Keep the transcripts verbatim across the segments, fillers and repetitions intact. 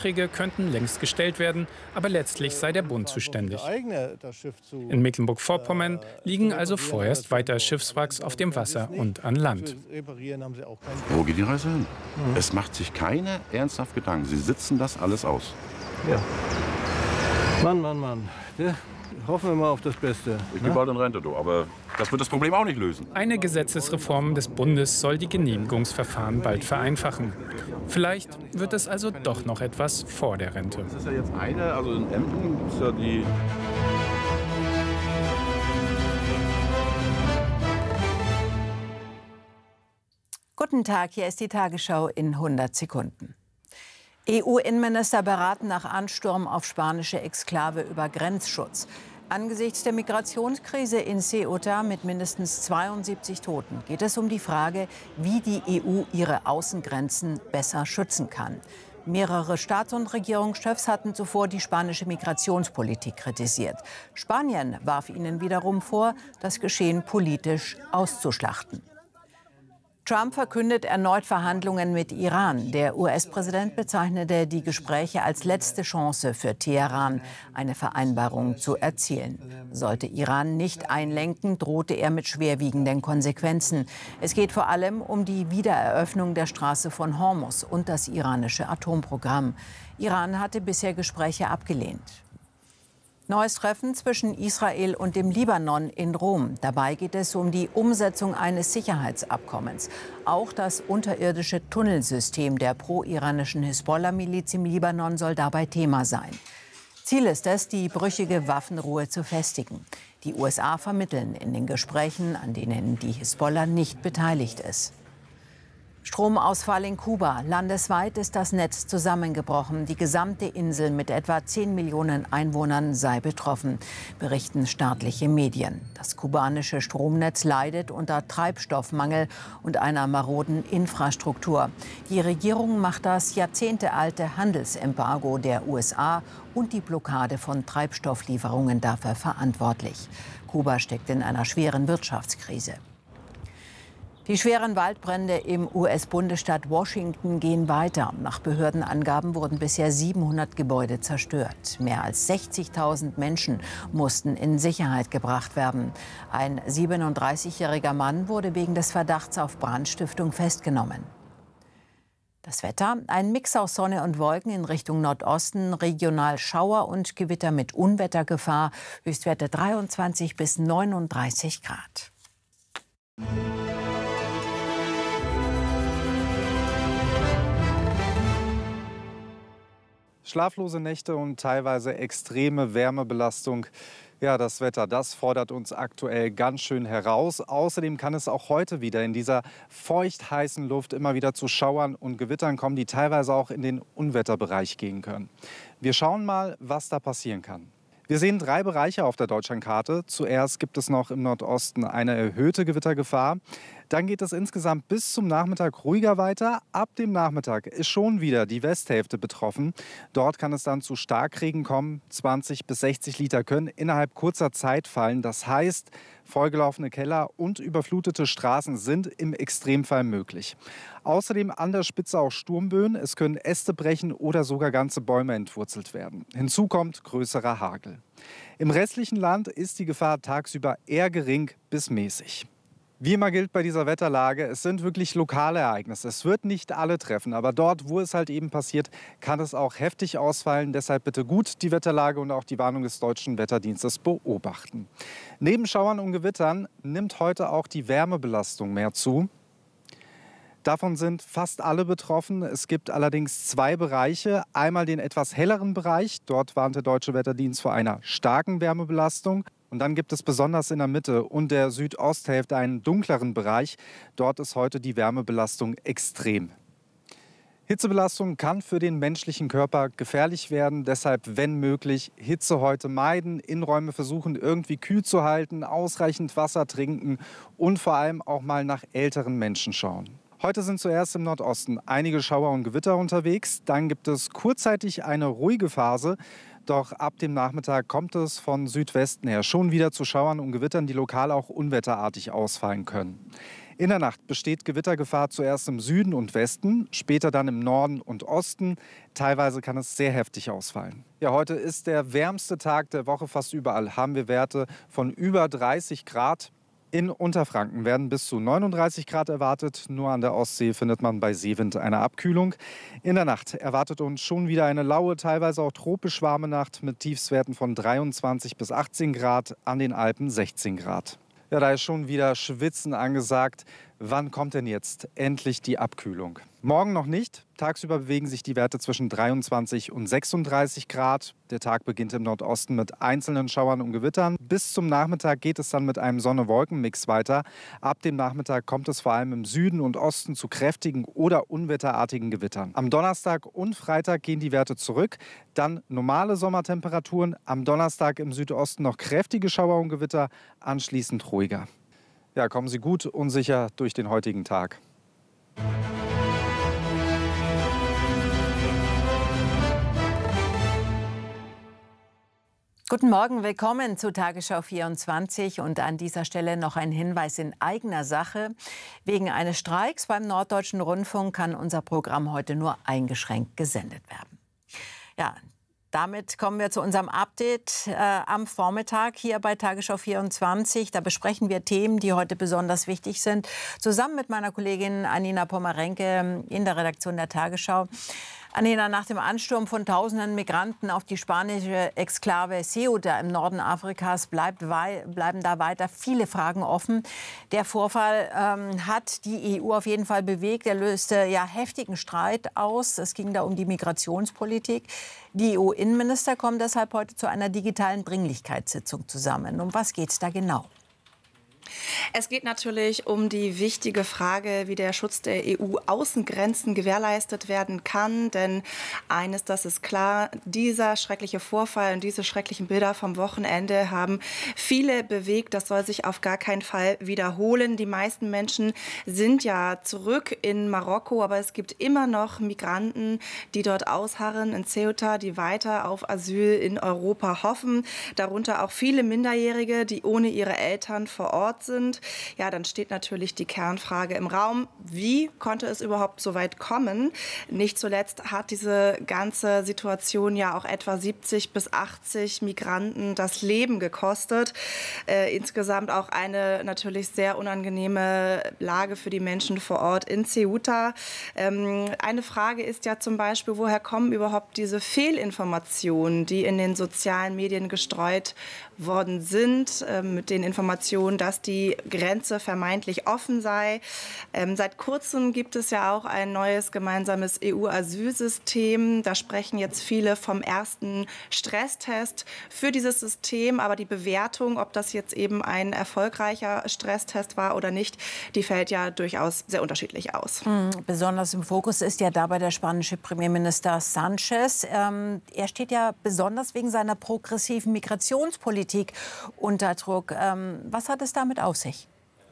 Anträge könnten längst gestellt werden, aber letztlich sei der Bund zuständig. In Mecklenburg-Vorpommern liegen also vorerst weiter Schiffswracks auf dem Wasser und an Land. Wo geht die Reise hin? Mhm. Es macht sich keiner ernsthaft Gedanken. Sie sitzen das alles aus. Ja. Mann, Mann, Mann. Ja, hoffen wir mal auf das Beste. Ich gehe bald in Rente, du, aber das wird das Problem auch nicht lösen. Eine Gesetzesreform des Bundes soll die Genehmigungsverfahren bald vereinfachen. Vielleicht wird es also doch noch etwas vor der Rente. Das ist ja jetzt eine, also in Emden gibt es ja die... Guten Tag, hier ist die Tagesschau in hundert Sekunden. E U-Innenminister beraten nach Ansturm auf spanische Exklave über Grenzschutz. Angesichts der Migrationskrise in Ceuta mit mindestens zweiundsiebzig Toten geht es um die Frage, wie die E U ihre Außengrenzen besser schützen kann. Mehrere Staats- und Regierungschefs hatten zuvor die spanische Migrationspolitik kritisiert. Spanien warf ihnen wiederum vor, das Geschehen politisch auszuschlachten. Trump verkündet erneut Verhandlungen mit Iran. Der U S-Präsident bezeichnete die Gespräche als letzte Chance für Teheran, eine Vereinbarung zu erzielen. Sollte Iran nicht einlenken, drohte er mit schwerwiegenden Konsequenzen. Es geht vor allem um die Wiedereröffnung der Straße von Hormuz und das iranische Atomprogramm. Iran hatte bisher Gespräche abgelehnt. Neues Treffen zwischen Israel und dem Libanon in Rom. Dabei geht es um die Umsetzung eines Sicherheitsabkommens. Auch das unterirdische Tunnelsystem der pro-iranischen Hisbollah-Miliz im Libanon soll dabei Thema sein. Ziel ist es, die brüchige Waffenruhe zu festigen. Die U S A vermitteln in den Gesprächen, an denen die Hisbollah nicht beteiligt ist. Stromausfall in Kuba. Landesweit ist das Netz zusammengebrochen. Die gesamte Insel mit etwa zehn Millionen Einwohnern sei betroffen, berichten staatliche Medien. Das kubanische Stromnetz leidet unter Treibstoffmangel und einer maroden Infrastruktur. Die Regierung macht das jahrzehntealte Handelsembargo der U S A und die Blockade von Treibstofflieferungen dafür verantwortlich. Kuba steckt in einer schweren Wirtschaftskrise. Die schweren Waldbrände im U S-Bundesstaat Washington gehen weiter. Nach Behördenangaben wurden bisher siebenhundert Gebäude zerstört. Mehr als sechzigtausend Menschen mussten in Sicherheit gebracht werden. Ein siebenunddreißigjähriger Mann wurde wegen des Verdachts auf Brandstiftung festgenommen. Das Wetter, ein Mix aus Sonne und Wolken in Richtung Nordosten, regional Schauer und Gewitter mit Unwettergefahr, Höchstwerte dreiundzwanzig bis neununddreißig Grad. Schlaflose Nächte und teilweise extreme Wärmebelastung. Ja, das Wetter, das fordert uns aktuell ganz schön heraus. Außerdem kann es auch heute wieder in dieser feucht-heißen Luft immer wieder zu Schauern und Gewittern kommen, die teilweise auch in den Unwetterbereich gehen können. Wir schauen mal, was da passieren kann. Wir sehen drei Bereiche auf der Deutschlandkarte. Zuerst gibt es noch im Nordosten eine erhöhte Gewittergefahr. Dann geht es insgesamt bis zum Nachmittag ruhiger weiter. Ab dem Nachmittag ist schon wieder die Westhälfte betroffen. Dort kann es dann zu Starkregen kommen. zwanzig bis sechzig Liter können innerhalb kurzer Zeit fallen. Das heißt, vollgelaufene Keller und überflutete Straßen sind im Extremfall möglich. Außerdem an der Spitze auch Sturmböen. Es können Äste brechen oder sogar ganze Bäume entwurzelt werden. Hinzu kommt größerer Hagel. Im restlichen Land ist die Gefahr tagsüber eher gering bis mäßig. Wie immer gilt bei dieser Wetterlage, es sind wirklich lokale Ereignisse. Es wird nicht alle treffen, aber dort, wo es halt eben passiert, kann es auch heftig ausfallen. Deshalb bitte gut die Wetterlage und auch die Warnung des Deutschen Wetterdienstes beobachten. Neben Schauern und Gewittern nimmt heute auch die Wärmebelastung mehr zu. Davon sind fast alle betroffen. Es gibt allerdings zwei Bereiche. Einmal den etwas helleren Bereich. Dort warnt der Deutsche Wetterdienst vor einer starken Wärmebelastung. Und dann gibt es besonders in der Mitte und der Südosthälfte einen dunkleren Bereich. Dort ist heute die Wärmebelastung extrem. Hitzebelastung kann für den menschlichen Körper gefährlich werden. Deshalb, wenn möglich, Hitze heute meiden, Innenräume versuchen irgendwie kühl zu halten, ausreichend Wasser trinken und vor allem auch mal nach älteren Menschen schauen. Heute sind zuerst im Nordosten einige Schauer und Gewitter unterwegs. Dann gibt es kurzzeitig eine ruhige Phase. Doch ab dem Nachmittag kommt es von Südwesten her schon wieder zu Schauern und Gewittern, die lokal auch unwetterartig ausfallen können. In der Nacht besteht Gewittergefahr zuerst im Süden und Westen, später dann im Norden und Osten. Teilweise kann es sehr heftig ausfallen. Ja, heute ist der wärmste Tag der Woche. Fast überall haben wir Werte von über dreißig Grad. In Unterfranken werden bis zu neununddreißig Grad erwartet. Nur an der Ostsee findet man bei Seewind eine Abkühlung. In der Nacht erwartet uns schon wieder eine laue, teilweise auch tropisch warme Nacht mit Tiefstwerten von dreiundzwanzig bis achtzehn Grad, an den Alpen sechzehn Grad. Ja, da ist schon wieder Schwitzen angesagt. Wann kommt denn jetzt endlich die Abkühlung? Morgen noch nicht. Tagsüber bewegen sich die Werte zwischen dreiundzwanzig und sechsunddreißig Grad. Der Tag beginnt im Nordosten mit einzelnen Schauern und Gewittern. Bis zum Nachmittag geht es dann mit einem Sonne-Wolken-Mix weiter. Ab dem Nachmittag kommt es vor allem im Süden und Osten zu kräftigen oder unwetterartigen Gewittern. Am Donnerstag und Freitag gehen die Werte zurück. Dann normale Sommertemperaturen. Am Donnerstag im Südosten noch kräftige Schauer und Gewitter. Anschließend ruhiger. Ja, kommen Sie gut und sicher durch den heutigen Tag. Guten Morgen, willkommen zu Tagesschau vierundzwanzig. Und an dieser Stelle noch ein Hinweis in eigener Sache. Wegen eines Streiks beim Norddeutschen Rundfunk kann unser Programm heute nur eingeschränkt gesendet werden. Ja, damit kommen wir zu unserem Update äh, am Vormittag hier bei Tagesschau vierundzwanzig. Da besprechen wir Themen, die heute besonders wichtig sind, zusammen mit meiner Kollegin Anina Pomerenke in der Redaktion der Tagesschau. Anina, nach dem Ansturm von tausenden Migranten auf die spanische Exklave Ceuta im Norden Afrikas bleibt bleiben da weiter viele Fragen offen. Der Vorfall ähm, hat die E U auf jeden Fall bewegt. Er löste ja heftigen Streit aus. Es ging da um die Migrationspolitik. Die E U-Innenminister kommen deshalb heute zu einer digitalen Dringlichkeitssitzung zusammen. Um was geht es da genau? Es geht natürlich um die wichtige Frage, wie der Schutz der E U-Außengrenzen gewährleistet werden kann. Denn eines, das ist klar, dieser schreckliche Vorfall und diese schrecklichen Bilder vom Wochenende haben viele bewegt. Das soll sich auf gar keinen Fall wiederholen. Die meisten Menschen sind ja zurück in Marokko, aber es gibt immer noch Migranten, die dort ausharren in Ceuta, die weiter auf Asyl in Europa hoffen. Darunter auch viele Minderjährige, die ohne ihre Eltern vor Ort sind. Ja, dann steht natürlich die Kernfrage im Raum, wie konnte es überhaupt so weit kommen? Nicht zuletzt hat diese ganze Situation ja auch etwa siebzig bis achtzig Migranten das Leben gekostet. Äh, insgesamt auch eine natürlich sehr unangenehme Lage für die Menschen vor Ort in Ceuta. Ähm, eine Frage ist ja zum Beispiel, woher kommen überhaupt diese Fehlinformationen, die in den sozialen Medien gestreut worden sind, äh, mit den Informationen, dass die Grenze vermeintlich offen sei. Ähm, seit kurzem gibt es ja auch ein neues gemeinsames E U-Asylsystem. Da sprechen jetzt viele vom ersten Stresstest für dieses System. Aber die Bewertung, ob das jetzt eben ein erfolgreicher Stresstest war oder nicht, die fällt ja durchaus sehr unterschiedlich aus. Mhm. Besonders im Fokus ist ja dabei der spanische Premierminister Sánchez. Ähm, er steht ja besonders wegen seiner progressiven Migrationspolitik unter Druck. Ähm, was hat es damit auf sich?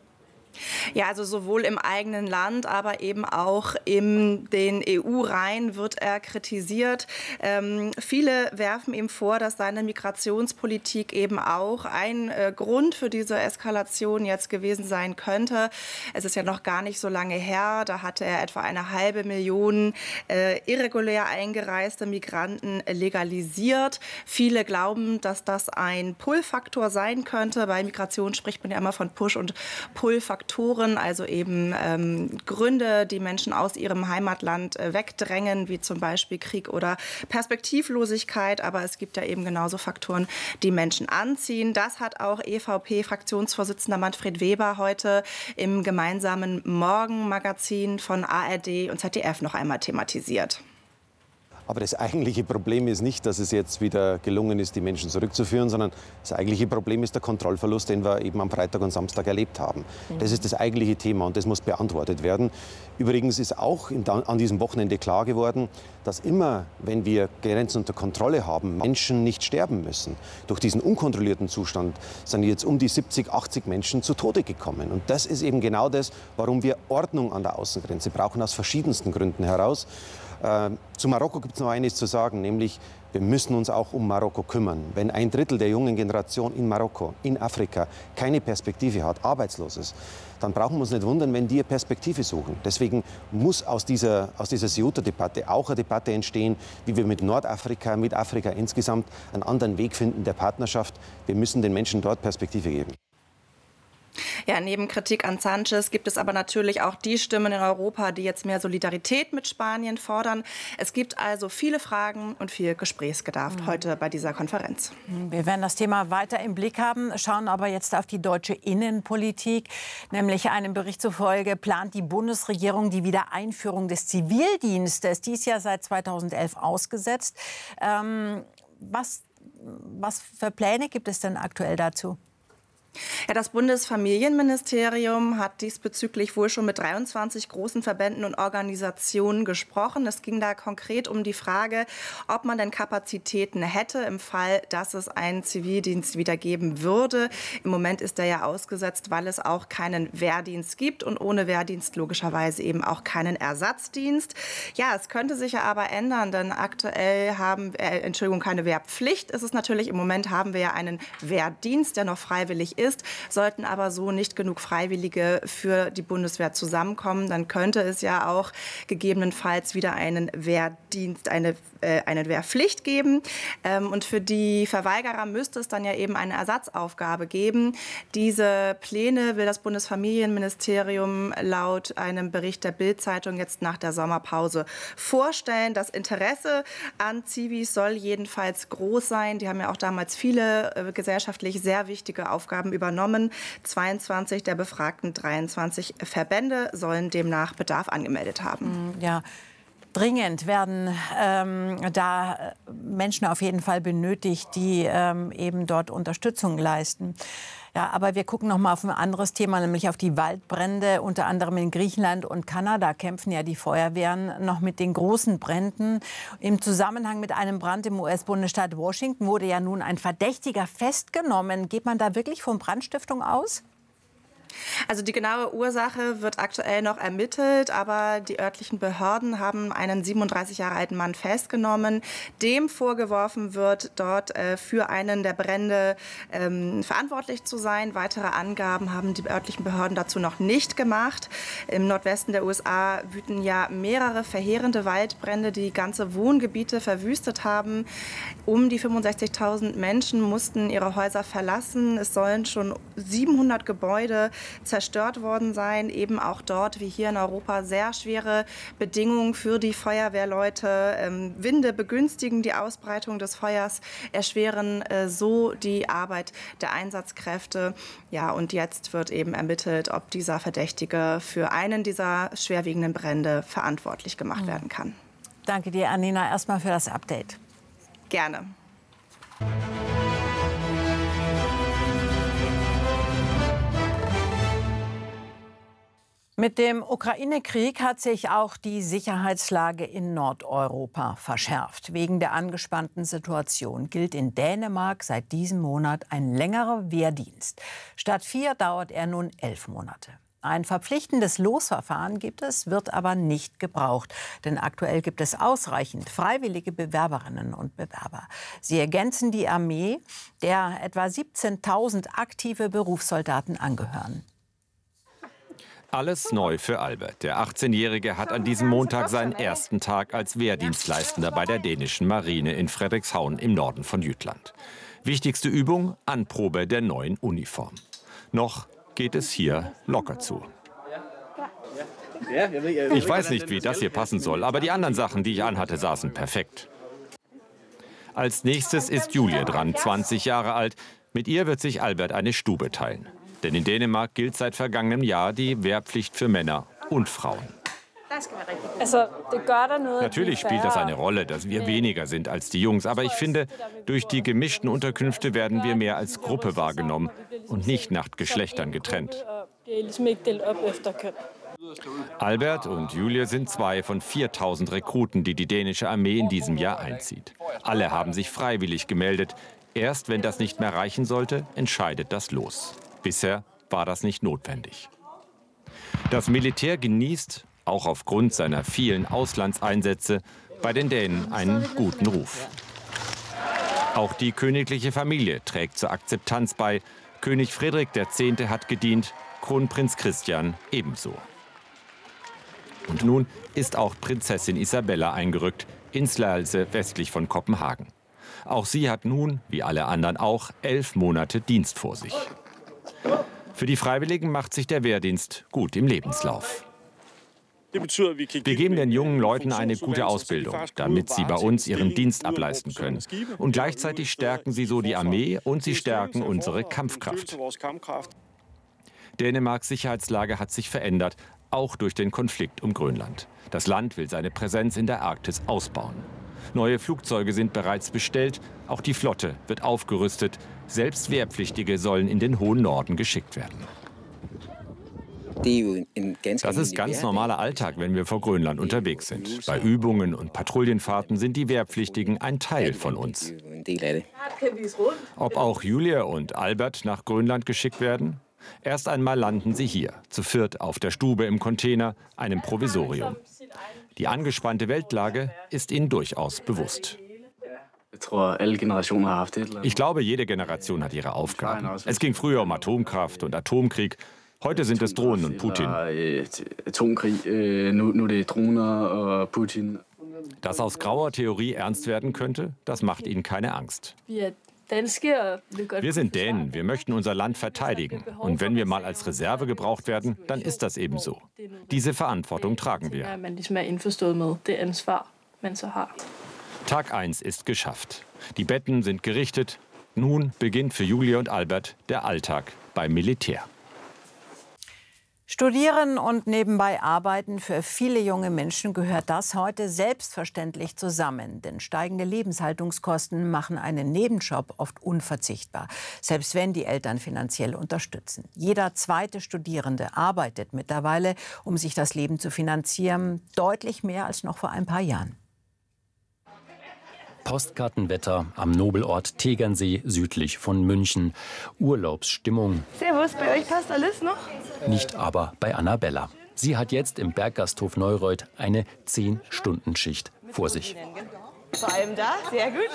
Ja, also sowohl im eigenen Land, aber eben auch in den E U-Reihen wird er kritisiert. Ähm, viele werfen ihm vor, dass seine Migrationspolitik eben auch ein äh, Grund für diese Eskalation jetzt gewesen sein könnte. Es ist ja noch gar nicht so lange her. Da hatte er etwa eine halbe Million äh, irregulär eingereiste Migranten legalisiert. Viele glauben, dass das ein Pull-Faktor sein könnte. Bei Migration spricht man ja immer von Push- und Pull-Faktoren. Also eben ähm, Gründe, die Menschen aus ihrem Heimatland äh, wegdrängen, wie zum Beispiel Krieg oder Perspektivlosigkeit. Aber es gibt ja eben genauso Faktoren, die Menschen anziehen. Das hat auch E V P-Fraktionsvorsitzender Manfred Weber heute im gemeinsamen Morgenmagazin von A R D und Z D F noch einmal thematisiert. Aber das eigentliche Problem ist nicht, dass es jetzt wieder gelungen ist, die Menschen zurückzuführen, sondern das eigentliche Problem ist der Kontrollverlust, den wir eben am Freitag und Samstag erlebt haben. Das ist das eigentliche Thema und das muss beantwortet werden. Übrigens ist auch an diesem Wochenende klar geworden, dass immer, wenn wir Grenzen unter Kontrolle haben, Menschen nicht sterben müssen. Durch diesen unkontrollierten Zustand sind jetzt um die siebzig, achtzig Menschen zu Tode gekommen. Und das ist eben genau das, warum wir Ordnung an der Außengrenze brauchen, aus verschiedensten Gründen heraus. Äh, zu Marokko gibt es noch eines zu sagen, nämlich wir müssen uns auch um Marokko kümmern. Wenn ein Drittel der jungen Generation in Marokko, in Afrika, keine Perspektive hat, arbeitslos ist, dann brauchen wir uns nicht wundern, wenn die eine Perspektive suchen. Deswegen muss aus dieser, aus dieser Ceuta-Debatte auch eine Debatte entstehen, wie wir mit Nordafrika, mit Afrika insgesamt einen anderen Weg finden der Partnerschaft. Wir müssen den Menschen dort Perspektive geben. Ja, neben Kritik an Sánchez gibt es aber natürlich auch die Stimmen in Europa, die jetzt mehr Solidarität mit Spanien fordern. Es gibt also viele Fragen und viel Gesprächsbedarf mhm. heute bei dieser Konferenz. Wir werden das Thema weiter im Blick haben, schauen aber jetzt auf die deutsche Innenpolitik. Nämlich einem Bericht zufolge plant die Bundesregierung die Wiedereinführung des Zivildienstes. Die ist ja seit zweitausendelf ausgesetzt. Ähm, was, was für Pläne gibt es denn aktuell dazu? Ja, das Bundesfamilienministerium hat diesbezüglich wohl schon mit dreiundzwanzig großen Verbänden und Organisationen gesprochen. Es ging da konkret um die Frage, ob man denn Kapazitäten hätte im Fall, dass es einen Zivildienst wieder geben würde. Im Moment ist der ja ausgesetzt, weil es auch keinen Wehrdienst gibt und ohne Wehrdienst logischerweise eben auch keinen Ersatzdienst. Ja, es könnte sich ja aber ändern, denn aktuell haben, äh, Entschuldigung, keine Wehrpflicht ist es natürlich. Im Moment haben wir ja einen Wehrdienst, der noch freiwillig ist. ist, sollten aber so nicht genug Freiwillige für die Bundeswehr zusammenkommen, dann könnte es ja auch gegebenenfalls wieder einen Wehrdienst, eine, äh, eine Wehrpflicht geben. Ähm, und für die Verweigerer müsste es dann ja eben eine Ersatzaufgabe geben. Diese Pläne will das Bundesfamilienministerium laut einem Bericht der Bild-Zeitung jetzt nach der Sommerpause vorstellen. Das Interesse an Zivis soll jedenfalls groß sein. Die haben ja auch damals viele äh, gesellschaftlich sehr wichtige Aufgaben übernommen. zweiundzwanzig der befragten dreiundzwanzig Verbände sollen demnach Bedarf angemeldet haben. Ja. Dringend werden ähm, da Menschen auf jeden Fall benötigt, die ähm, eben dort Unterstützung leisten. Ja, aber wir gucken noch mal auf ein anderes Thema, nämlich auf die Waldbrände. Unter anderem in Griechenland und Kanada kämpfen ja die Feuerwehren noch mit den großen Bränden. Im Zusammenhang mit einem Brand im U S-Bundesstaat Washington wurde ja nun ein Verdächtiger festgenommen. Geht man da wirklich von Brandstiftung aus? Also die genaue Ursache wird aktuell noch ermittelt, aber die örtlichen Behörden haben einen siebenunddreißig Jahre alten Mann festgenommen, dem vorgeworfen wird, dort äh, für einen der Brände ähm, verantwortlich zu sein. Weitere Angaben haben die örtlichen Behörden dazu noch nicht gemacht. Im Nordwesten der U S A wüten ja mehrere verheerende Waldbrände, die ganze Wohngebiete verwüstet haben. Um die fünfundsechzigtausend Menschen mussten ihre Häuser verlassen. Es sollen schon siebenhundert Gebäude zerstört worden sein. Eben auch dort, wie hier in Europa, sehr schwere Bedingungen für die Feuerwehrleute. Ähm, Winde begünstigen die Ausbreitung des Feuers, erschweren äh, so die Arbeit der Einsatzkräfte. Ja, und jetzt wird eben ermittelt, ob dieser Verdächtige für einen dieser schwerwiegenden Brände verantwortlich gemacht werden kann. Danke dir, Annina, erstmal für das Update. Gerne. Mit dem Ukraine-Krieg hat sich auch die Sicherheitslage in Nordeuropa verschärft. Wegen der angespannten Situation gilt in Dänemark seit diesem Monat ein längerer Wehrdienst. Statt vier dauert er nun elf Monate. Ein verpflichtendes Losverfahren gibt es, wird aber nicht gebraucht. Denn aktuell gibt es ausreichend freiwillige Bewerberinnen und Bewerber. Sie ergänzen die Armee, der etwa siebzehntausend aktive Berufssoldaten angehören. Alles neu für Albert. Der achtzehnjährige hat an diesem Montag seinen ersten Tag als Wehrdienstleistender bei der dänischen Marine in Frederikshavn im Norden von Jütland. Wichtigste Übung: Anprobe der neuen Uniform. Noch geht es hier locker zu. Ich weiß nicht, wie das hier passen soll, aber die anderen Sachen, die ich anhatte, saßen perfekt. Als nächstes ist Julie dran, zwanzig Jahre alt. Mit ihr wird sich Albert eine Stube teilen. Denn in Dänemark gilt seit vergangenem Jahr die Wehrpflicht für Männer und Frauen. Natürlich spielt das eine Rolle, dass wir weniger sind als die Jungs. Aber ich finde, durch die gemischten Unterkünfte werden wir mehr als Gruppe wahrgenommen und nicht nach Geschlechtern getrennt. Albert und Julie sind zwei von viertausend Rekruten, die die dänische Armee in diesem Jahr einzieht. Alle haben sich freiwillig gemeldet. Erst wenn das nicht mehr reichen sollte, entscheidet das Los. Bisher war das nicht notwendig. Das Militär genießt auch aufgrund seiner vielen Auslandseinsätze bei den Dänen einen guten Ruf. Auch die königliche Familie trägt zur Akzeptanz bei. König Friedrich der Zehnte hat gedient, Kronprinz Christian ebenso. Und nun ist auch Prinzessin Isabella eingerückt, in Slagelse westlich von Kopenhagen. Auch sie hat nun, wie alle anderen auch, elf Monate Dienst vor sich. Für die Freiwilligen macht sich der Wehrdienst gut im Lebenslauf. Wir geben den jungen Leuten eine gute Ausbildung, damit sie bei uns ihren Dienst ableisten können. Und gleichzeitig stärken sie so die Armee und sie stärken unsere Kampfkraft. Dänemarks Sicherheitslage hat sich verändert, auch durch den Konflikt um Grönland. Das Land will seine Präsenz in der Arktis ausbauen. Neue Flugzeuge sind bereits bestellt, auch die Flotte wird aufgerüstet. Selbst Wehrpflichtige sollen in den hohen Norden geschickt werden. Das ist ganz normaler Alltag, wenn wir vor Grönland unterwegs sind. Bei Übungen und Patrouillenfahrten sind die Wehrpflichtigen ein Teil von uns. Ob auch Julia und Albert nach Grönland geschickt werden? Erst einmal landen sie hier, zu viert auf der Stube im Container, einem Provisorium. Die angespannte Weltlage ist ihnen durchaus bewusst. Ich glaube, jede Generation hat ihre Aufgaben. Es ging früher um Atomkraft und Atomkrieg. Heute sind es Drohnen und Putin. Dass aus grauer Theorie ernst werden könnte, das macht ihnen keine Angst. Wir sind Dänen, wir möchten unser Land verteidigen. Und wenn wir mal als Reserve gebraucht werden, dann ist das eben so. Diese Verantwortung tragen wir. Tag eins ist geschafft. Die Betten sind gerichtet. Nun beginnt für Julia und Albert der Alltag beim Militär. Studieren und nebenbei arbeiten, für viele junge Menschen gehört das heute selbstverständlich zusammen. Denn steigende Lebenshaltungskosten machen einen Nebenjob oft unverzichtbar, selbst wenn die Eltern finanziell unterstützen. Jeder zweite Studierende arbeitet mittlerweile, um sich das Leben zu finanzieren, deutlich mehr als noch vor ein paar Jahren. Postkartenwetter am Nobelort Tegernsee südlich von München. Urlaubsstimmung. Servus, bei euch passt alles noch? Nicht aber bei Annabella. Sie hat jetzt im Berggasthof Neureuth eine zehn-Stunden-Schicht vor sich. Vor allem da, sehr gut.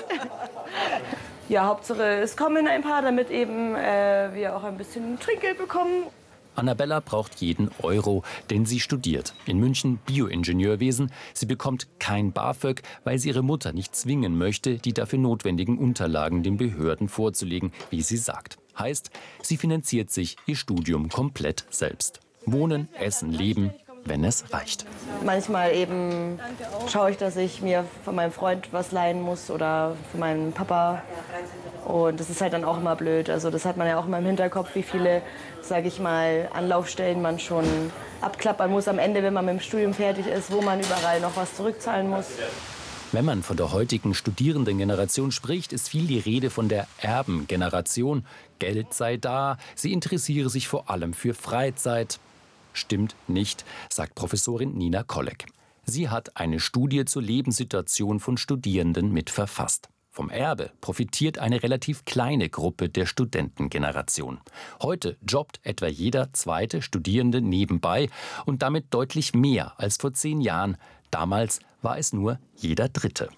Ja, Hauptsache es kommen ein paar, damit eben äh, wir auch ein bisschen Trinkgeld bekommen. Annabella braucht jeden Euro, denn sie studiert in München Bioingenieurwesen. Sie bekommt kein BAföG, weil sie ihre Mutter nicht zwingen möchte, die dafür notwendigen Unterlagen den Behörden vorzulegen, wie sie sagt. Heißt, sie finanziert sich ihr Studium komplett selbst. Wohnen, essen, leben, wenn es reicht. Manchmal eben schaue ich, dass ich mir von meinem Freund was leihen muss oder von meinem Papa. Und das ist halt dann auch immer blöd. Also das hat man ja auch immer im Hinterkopf, wie viele, sage ich mal, Anlaufstellen man schon abklappern muss am Ende, wenn man mit dem Studium fertig ist, wo man überall noch was zurückzahlen muss. Wenn man von der heutigen Studierendengeneration spricht, ist viel die Rede von der Erbengeneration. Geld sei da, sie interessiere sich vor allem für Freizeit. Stimmt nicht, sagt Professorin Nina Kolleg. Sie hat eine Studie zur Lebenssituation von Studierenden mit verfasst. Vom Erbe profitiert eine relativ kleine Gruppe der Studentengeneration. Heute jobbt etwa jeder zweite Studierende nebenbei und damit deutlich mehr als vor zehn Jahren. Damals war es nur jeder Dritte.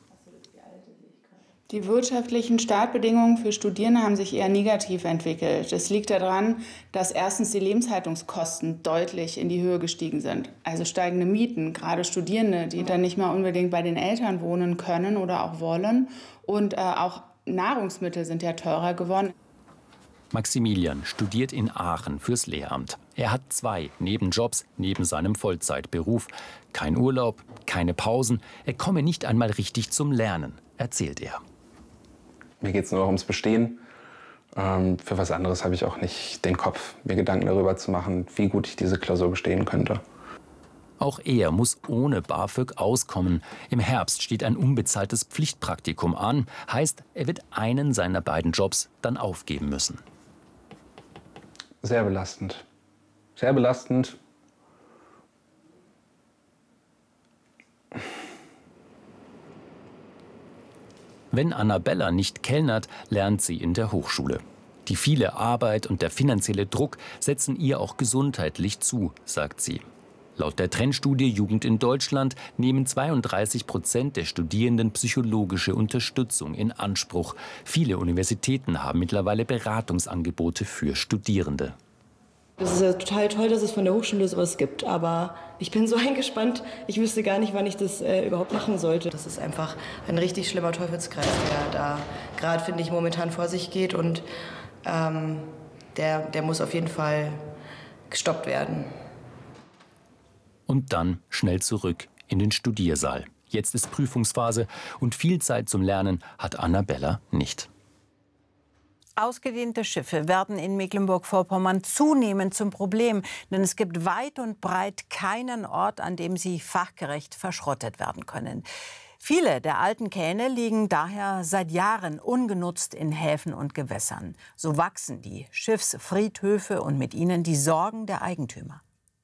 Die wirtschaftlichen Startbedingungen für Studierende haben sich eher negativ entwickelt. Das liegt daran, dass erstens die Lebenshaltungskosten deutlich in die Höhe gestiegen sind. Also steigende Mieten, gerade Studierende, die dann nicht mal unbedingt bei den Eltern wohnen können oder auch wollen. Und äh, auch Nahrungsmittel sind ja teurer geworden. Maximilian studiert in Aachen fürs Lehramt. Er hat zwei Nebenjobs neben seinem Vollzeitberuf. Kein Urlaub, keine Pausen. Er komme nicht einmal richtig zum Lernen, erzählt er. Mir geht es nur ums Bestehen. Ähm, für was anderes habe ich auch nicht den Kopf, mir Gedanken darüber zu machen, wie gut ich diese Klausur bestehen könnte. Auch er muss ohne BAföG auskommen. Im Herbst steht ein unbezahltes Pflichtpraktikum an. Heißt, er wird einen seiner beiden Jobs dann aufgeben müssen. Sehr belastend. Sehr belastend. Wenn Annabella nicht kellnert, lernt sie in der Hochschule. Die viele Arbeit und der finanzielle Druck setzen ihr auch gesundheitlich zu, sagt sie. Laut der Trendstudie Jugend in Deutschland nehmen zweiunddreißig Prozent der Studierenden psychologische Unterstützung in Anspruch. Viele Universitäten haben mittlerweile Beratungsangebote für Studierende. Es ist ja total toll, dass es von der Hochschule sowas gibt, aber ich bin so eingespannt, ich wüsste gar nicht, wann ich das äh, überhaupt machen sollte. Das ist einfach ein richtig schlimmer Teufelskreis, der da gerade, finde ich, momentan vor sich geht und ähm, der, der muss auf jeden Fall gestoppt werden. Und dann schnell zurück in den Studiersaal. Jetzt ist Prüfungsphase und viel Zeit zum Lernen hat Annabella nicht. Ausgedehnte Schiffe werden in Mecklenburg-Vorpommern zunehmend zum Problem, denn es gibt weit und breit keinen Ort, an dem sie fachgerecht verschrottet werden können. Viele der alten Kähne liegen daher seit Jahren ungenutzt in Häfen und Gewässern. So wachsen die Schiffsfriedhöfe und mit ihnen die Sorgen der Eigentümer.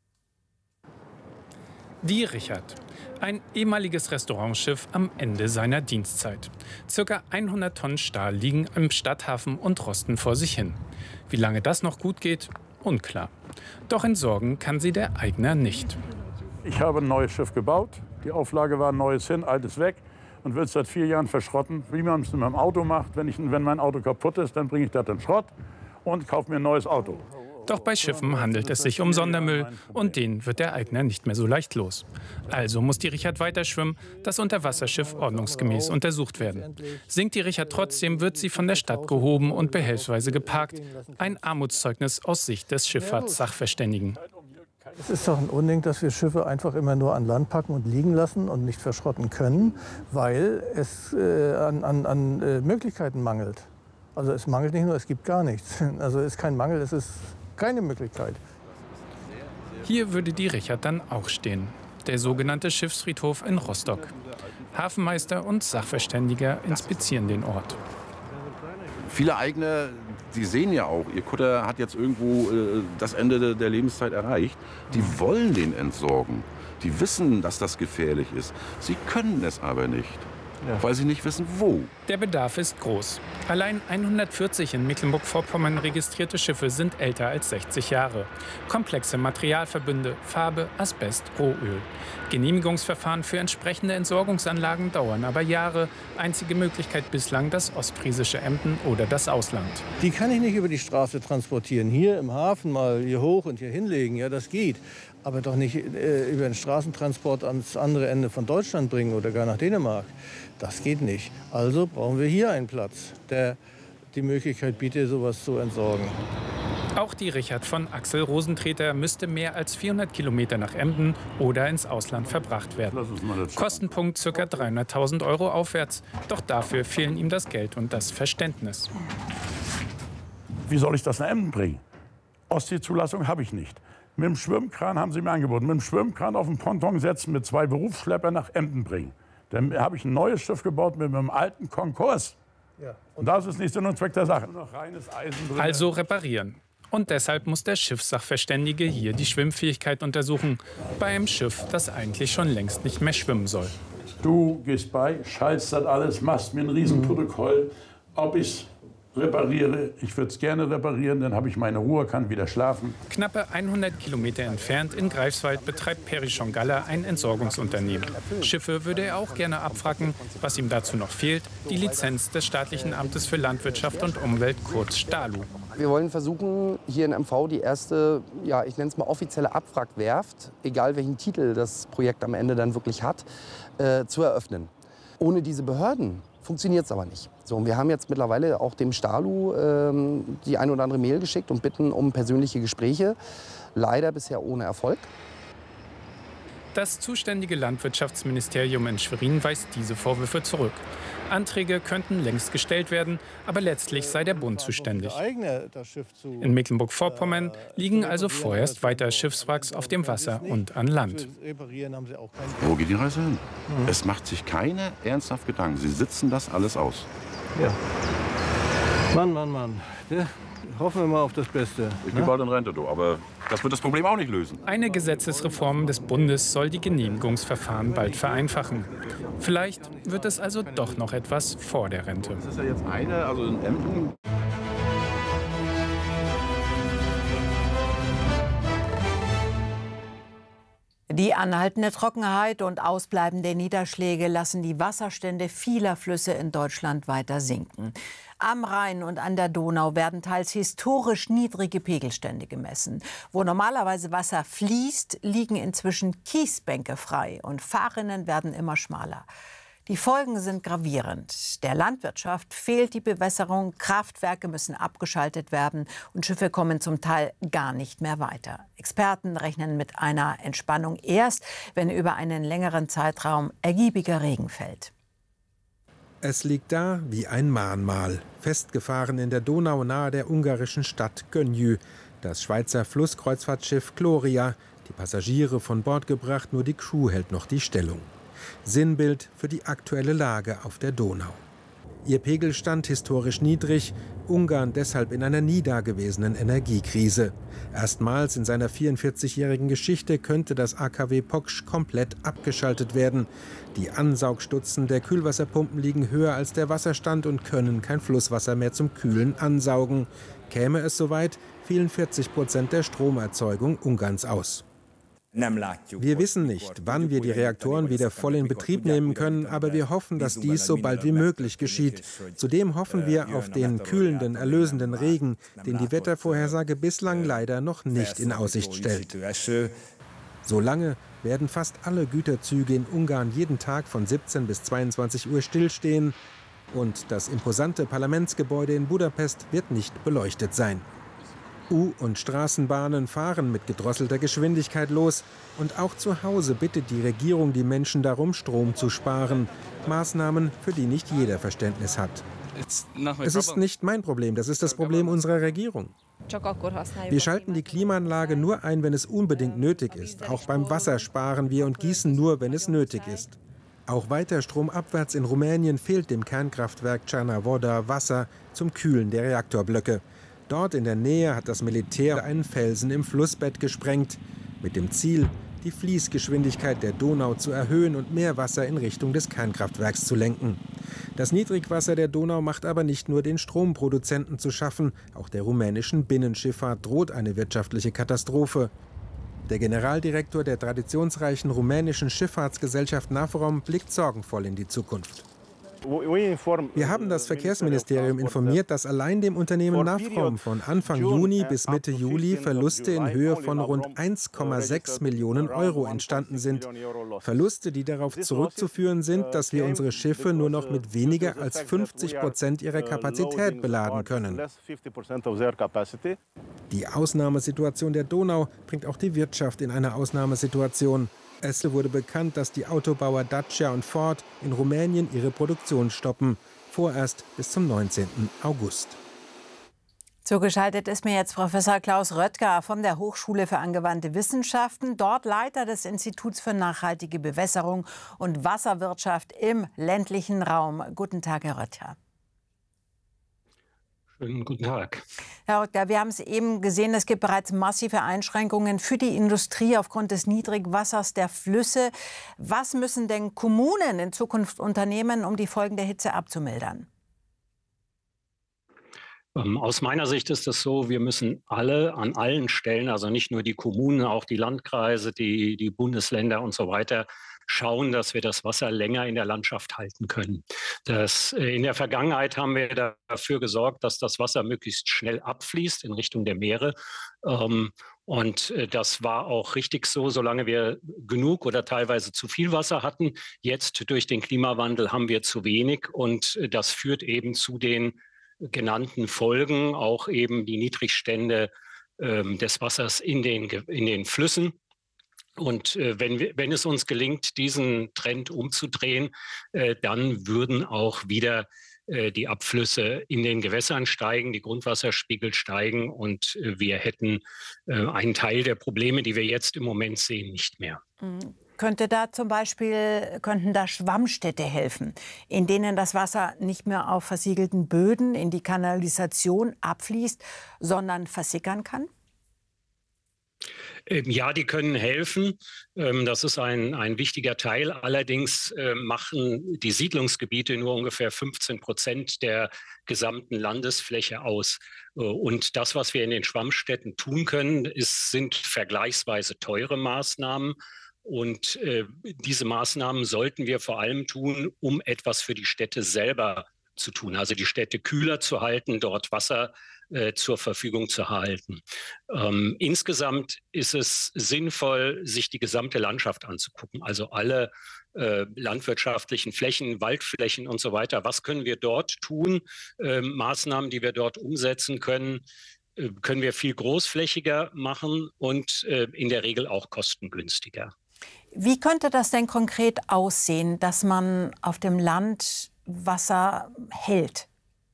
Die Richard. Ein ehemaliges Restaurantschiff am Ende seiner Dienstzeit. Circa hundert Tonnen Stahl liegen im Stadthafen und rosten vor sich hin. Wie lange das noch gut geht, unklar. Doch entsorgen kann sie der Eigner nicht. Ich habe ein neues Schiff gebaut. Die Auflage war neues hin, altes weg und wird seit vier Jahren verschrotten. Wie man es mit meinem Auto macht. Wenn, ich, wenn mein Auto kaputt ist, dann bringe ich das in Schrott und kaufe mir ein neues Auto. Doch bei Schiffen handelt es sich um Sondermüll und den wird der Eigner nicht mehr so leicht los. Also muss die Richard weiter schwimmen, das Unterwasserschiff ordnungsgemäß untersucht werden. Sinkt die Richard trotzdem, wird sie von der Stadt gehoben und behelfsweise geparkt. Ein Armutszeugnis aus Sicht des Schifffahrtssachverständigen. Es ist doch ein Unding, dass wir Schiffe einfach immer nur an Land packen und liegen lassen und nicht verschrotten können, weil es äh, an, an, an äh, Möglichkeiten mangelt. Also es mangelt nicht nur, es gibt gar nichts. Also es ist kein Mangel, es ist keine Möglichkeit. Hier würde die Richard dann auch stehen. Der sogenannte Schiffsfriedhof in Rostock. Hafenmeister und Sachverständiger inspizieren den Ort. Viele Eigner, die sehen ja auch, ihr Kutter hat jetzt irgendwo äh, das Ende der Lebenszeit erreicht. Die wollen den entsorgen. Die wissen, dass das gefährlich ist. Sie können es aber nicht. Ja. Weil sie nicht wissen, wo. Der Bedarf ist groß. Allein hundertvierzig in Mecklenburg-Vorpommern registrierte Schiffe sind älter als sechzig Jahre. Komplexe Materialverbünde, Farbe, Asbest, Rohöl. Genehmigungsverfahren für entsprechende Entsorgungsanlagen dauern aber Jahre. Einzige Möglichkeit bislang das ostfriesische Emden oder das Ausland. Die kann ich nicht über die Straße transportieren. Hier im Hafen mal hier hoch und hier hinlegen, ja, das geht. Aber doch nicht äh, über den Straßentransport ans andere Ende von Deutschland bringen oder gar nach Dänemark. Das geht nicht. Also brauchen wir hier einen Platz, der die Möglichkeit bietet, sowas zu entsorgen. Auch die Richard von Axel Rosentreter müsste mehr als vierhundert Kilometer nach Emden oder ins Ausland verbracht werden. Kostenpunkt ca. dreihunderttausend Euro aufwärts. Doch dafür fehlen ihm das Geld und das Verständnis. Wie soll ich das nach Emden bringen? Ostseezulassung habe ich nicht. Mit dem Schwimmkran haben sie mir angeboten. Mit dem Schwimmkran auf den Ponton setzen, mit zwei Berufsschleppern nach Emden bringen. Dann habe ich ein neues Schiff gebaut mit einem alten Konkurs. Ja. Und das ist nicht Sinn und Zweck der Sache. Noch reines Eisen drin. Also reparieren. Und deshalb muss der Schiffssachverständige hier die Schwimmfähigkeit untersuchen. Bei einem Schiff, das eigentlich schon längst nicht mehr schwimmen soll. Du gehst bei, schaltest das alles, machst mir ein Riesenprotokoll, ob ich es repariere. Ich würde es gerne reparieren, dann habe ich meine Ruhe, kann wieder schlafen. Knappe hundert Kilometer entfernt in Greifswald betreibt Perichon Galler ein Entsorgungsunternehmen. Schiffe würde er auch gerne abwracken. Was ihm dazu noch fehlt, die Lizenz des Staatlichen Amtes für Landwirtschaft und Umwelt, kurz STALU. Wir wollen versuchen, hier in M V die erste, ja, ich nenne es mal offizielle Abwrackwerft, egal welchen Titel das Projekt am Ende dann wirklich hat, äh, zu eröffnen. Ohne diese Behörden funktioniert es aber nicht. So, und wir haben jetzt mittlerweile auch dem STALU ähm, die ein oder andere Mail geschickt und bitten um persönliche Gespräche. Leider bisher ohne Erfolg. Das zuständige Landwirtschaftsministerium in Schwerin weist diese Vorwürfe zurück. Anträge könnten längst gestellt werden, aber letztlich sei der Bund zuständig. In Mecklenburg-Vorpommern liegen also vorerst weiter Schiffswracks auf dem Wasser und an Land. Wo geht die Reise hin? Mhm. Es macht sich keiner ernsthaft Gedanken. Sie sitzen das alles aus. Ja. Mann, Mann, Mann. Ja, hoffen wir mal auf das Beste. Ich gehe bald in Rente, du, aber das wird das Problem auch nicht lösen. Eine Gesetzesreform des Bundes soll die Genehmigungsverfahren bald vereinfachen. Vielleicht wird es also doch noch etwas vor der Rente. Das ist ja jetzt eine, also in Emden. Die anhaltende Trockenheit und ausbleibende Niederschläge lassen die Wasserstände vieler Flüsse in Deutschland weiter sinken. Am Rhein und an der Donau werden teils historisch niedrige Pegelstände gemessen. Wo normalerweise Wasser fließt, liegen inzwischen Kiesbänke frei und Fahrrinnen werden immer schmaler. Die Folgen sind gravierend. Der Landwirtschaft fehlt die Bewässerung, Kraftwerke müssen abgeschaltet werden und Schiffe kommen zum Teil gar nicht mehr weiter. Experten rechnen mit einer Entspannung erst, wenn über einen längeren Zeitraum ergiebiger Regen fällt. Es liegt da wie ein Mahnmal, festgefahren in der Donau nahe der ungarischen Stadt Könnyű. Das Schweizer Flusskreuzfahrtschiff Gloria, die Passagiere von Bord gebracht, nur die Crew hält noch die Stellung. Sinnbild für die aktuelle Lage auf der Donau. Ihr Pegelstand historisch niedrig, Ungarn deshalb in einer nie dagewesenen Energiekrise. Erstmals in seiner vierundvierzigjährigen Geschichte könnte das A K W Poksch komplett abgeschaltet werden. Die Ansaugstutzen der Kühlwasserpumpen liegen höher als der Wasserstand und können kein Flusswasser mehr zum Kühlen ansaugen. Käme es soweit, fielen vierzig Prozent der Stromerzeugung Ungarns aus. Wir wissen nicht, wann wir die Reaktoren wieder voll in Betrieb nehmen können, aber wir hoffen, dass dies so bald wie möglich geschieht. Zudem hoffen wir auf den kühlenden, erlösenden Regen, den die Wettervorhersage bislang leider noch nicht in Aussicht stellt. Solange werden fast alle Güterzüge in Ungarn jeden Tag von siebzehn bis zweiundzwanzig Uhr stillstehen und das imposante Parlamentsgebäude in Budapest wird nicht beleuchtet sein. U- und Straßenbahnen fahren mit gedrosselter Geschwindigkeit los. Und auch zu Hause bittet die Regierung die Menschen darum, Strom zu sparen. Maßnahmen, für die nicht jeder Verständnis hat. Es ist nicht mein Problem, das ist das Problem unserer Regierung. Wir schalten die Klimaanlage nur ein, wenn es unbedingt nötig ist. Auch beim Wasser sparen wir und gießen nur, wenn es nötig ist. Auch weiter stromabwärts in Rumänien fehlt dem Kernkraftwerk Cernavoda Wasser zum Kühlen der Reaktorblöcke. Dort in der Nähe hat das Militär einen Felsen im Flussbett gesprengt, mit dem Ziel, die Fließgeschwindigkeit der Donau zu erhöhen und mehr Wasser in Richtung des Kernkraftwerks zu lenken. Das Niedrigwasser der Donau macht aber nicht nur den Stromproduzenten zu schaffen, auch der rumänischen Binnenschifffahrt droht eine wirtschaftliche Katastrophe. Der Generaldirektor der traditionsreichen rumänischen Schifffahrtsgesellschaft Navrom blickt sorgenvoll in die Zukunft. Wir haben das Verkehrsministerium informiert, dass allein dem Unternehmen Navrom von Anfang Juni bis Mitte Juli Verluste in Höhe von rund eins Komma sechs Millionen Euro entstanden sind. Verluste, die darauf zurückzuführen sind, dass wir unsere Schiffe nur noch mit weniger als fünfzig Prozent ihrer Kapazität beladen können. Die Ausnahmesituation der Donau bringt auch die Wirtschaft in eine Ausnahmesituation. Es wurde bekannt, dass die Autobauer Dacia und Ford in Rumänien ihre Produktion stoppen, vorerst bis zum neunzehnten August. Zugeschaltet ist mir jetzt Professor Klaus Röttger von der Hochschule für angewandte Wissenschaften, dort Leiter des Instituts für nachhaltige Bewässerung und Wasserwirtschaft im ländlichen Raum. Guten Tag, Herr Röttger. Schönen guten Tag. Herr Röttger, wir haben es eben gesehen, es gibt bereits massive Einschränkungen für die Industrie aufgrund des Niedrigwassers der Flüsse. Was müssen denn Kommunen in Zukunft unternehmen, um die Folgen der Hitze abzumildern? Aus meiner Sicht ist es so, wir müssen alle an allen Stellen, also nicht nur die Kommunen, auch die Landkreise, die, die Bundesländer und so weiter, schauen, dass wir das Wasser länger in der Landschaft halten können. Das, in der Vergangenheit haben wir dafür gesorgt, dass das Wasser möglichst schnell abfließt in Richtung der Meere. Und das war auch richtig so, solange wir genug oder teilweise zu viel Wasser hatten. Jetzt durch den Klimawandel haben wir zu wenig und das führt eben zu den genannten Folgen, auch eben die Niedrigstände des Wassers in den, in den Flüssen. Und äh, wenn, wir, wenn es uns gelingt, diesen Trend umzudrehen, äh, dann würden auch wieder äh, die Abflüsse in den Gewässern steigen, die Grundwasserspiegel steigen und äh, wir hätten äh, einen Teil der Probleme, die wir jetzt im Moment sehen, nicht mehr. Mhm. Könnte da zum Beispiel, könnten da Schwammstädte helfen, in denen das Wasser nicht mehr auf versiegelten Böden in die Kanalisation abfließt, sondern versickern kann? Ja, die können helfen. Das ist ein, ein wichtiger Teil. Allerdings machen die Siedlungsgebiete nur ungefähr fünfzehn Prozent der gesamten Landesfläche aus. Und das, was wir in den Schwammstädten tun können, ist, sind vergleichsweise teure Maßnahmen. Und äh, diese Maßnahmen sollten wir vor allem tun, um etwas für die Städte selber zu tun. Also die Städte kühler zu halten, dort Wasser äh, zur Verfügung zu halten. Ähm, insgesamt ist es sinnvoll, sich die gesamte Landschaft anzugucken. Also alle äh, landwirtschaftlichen Flächen, Waldflächen und so weiter. Was können wir dort tun? Äh, Maßnahmen, die wir dort umsetzen können, äh, können wir viel großflächiger machen und äh, in der Regel auch kostengünstiger. Wie könnte das denn konkret aussehen, dass man auf dem Land Wasser hält?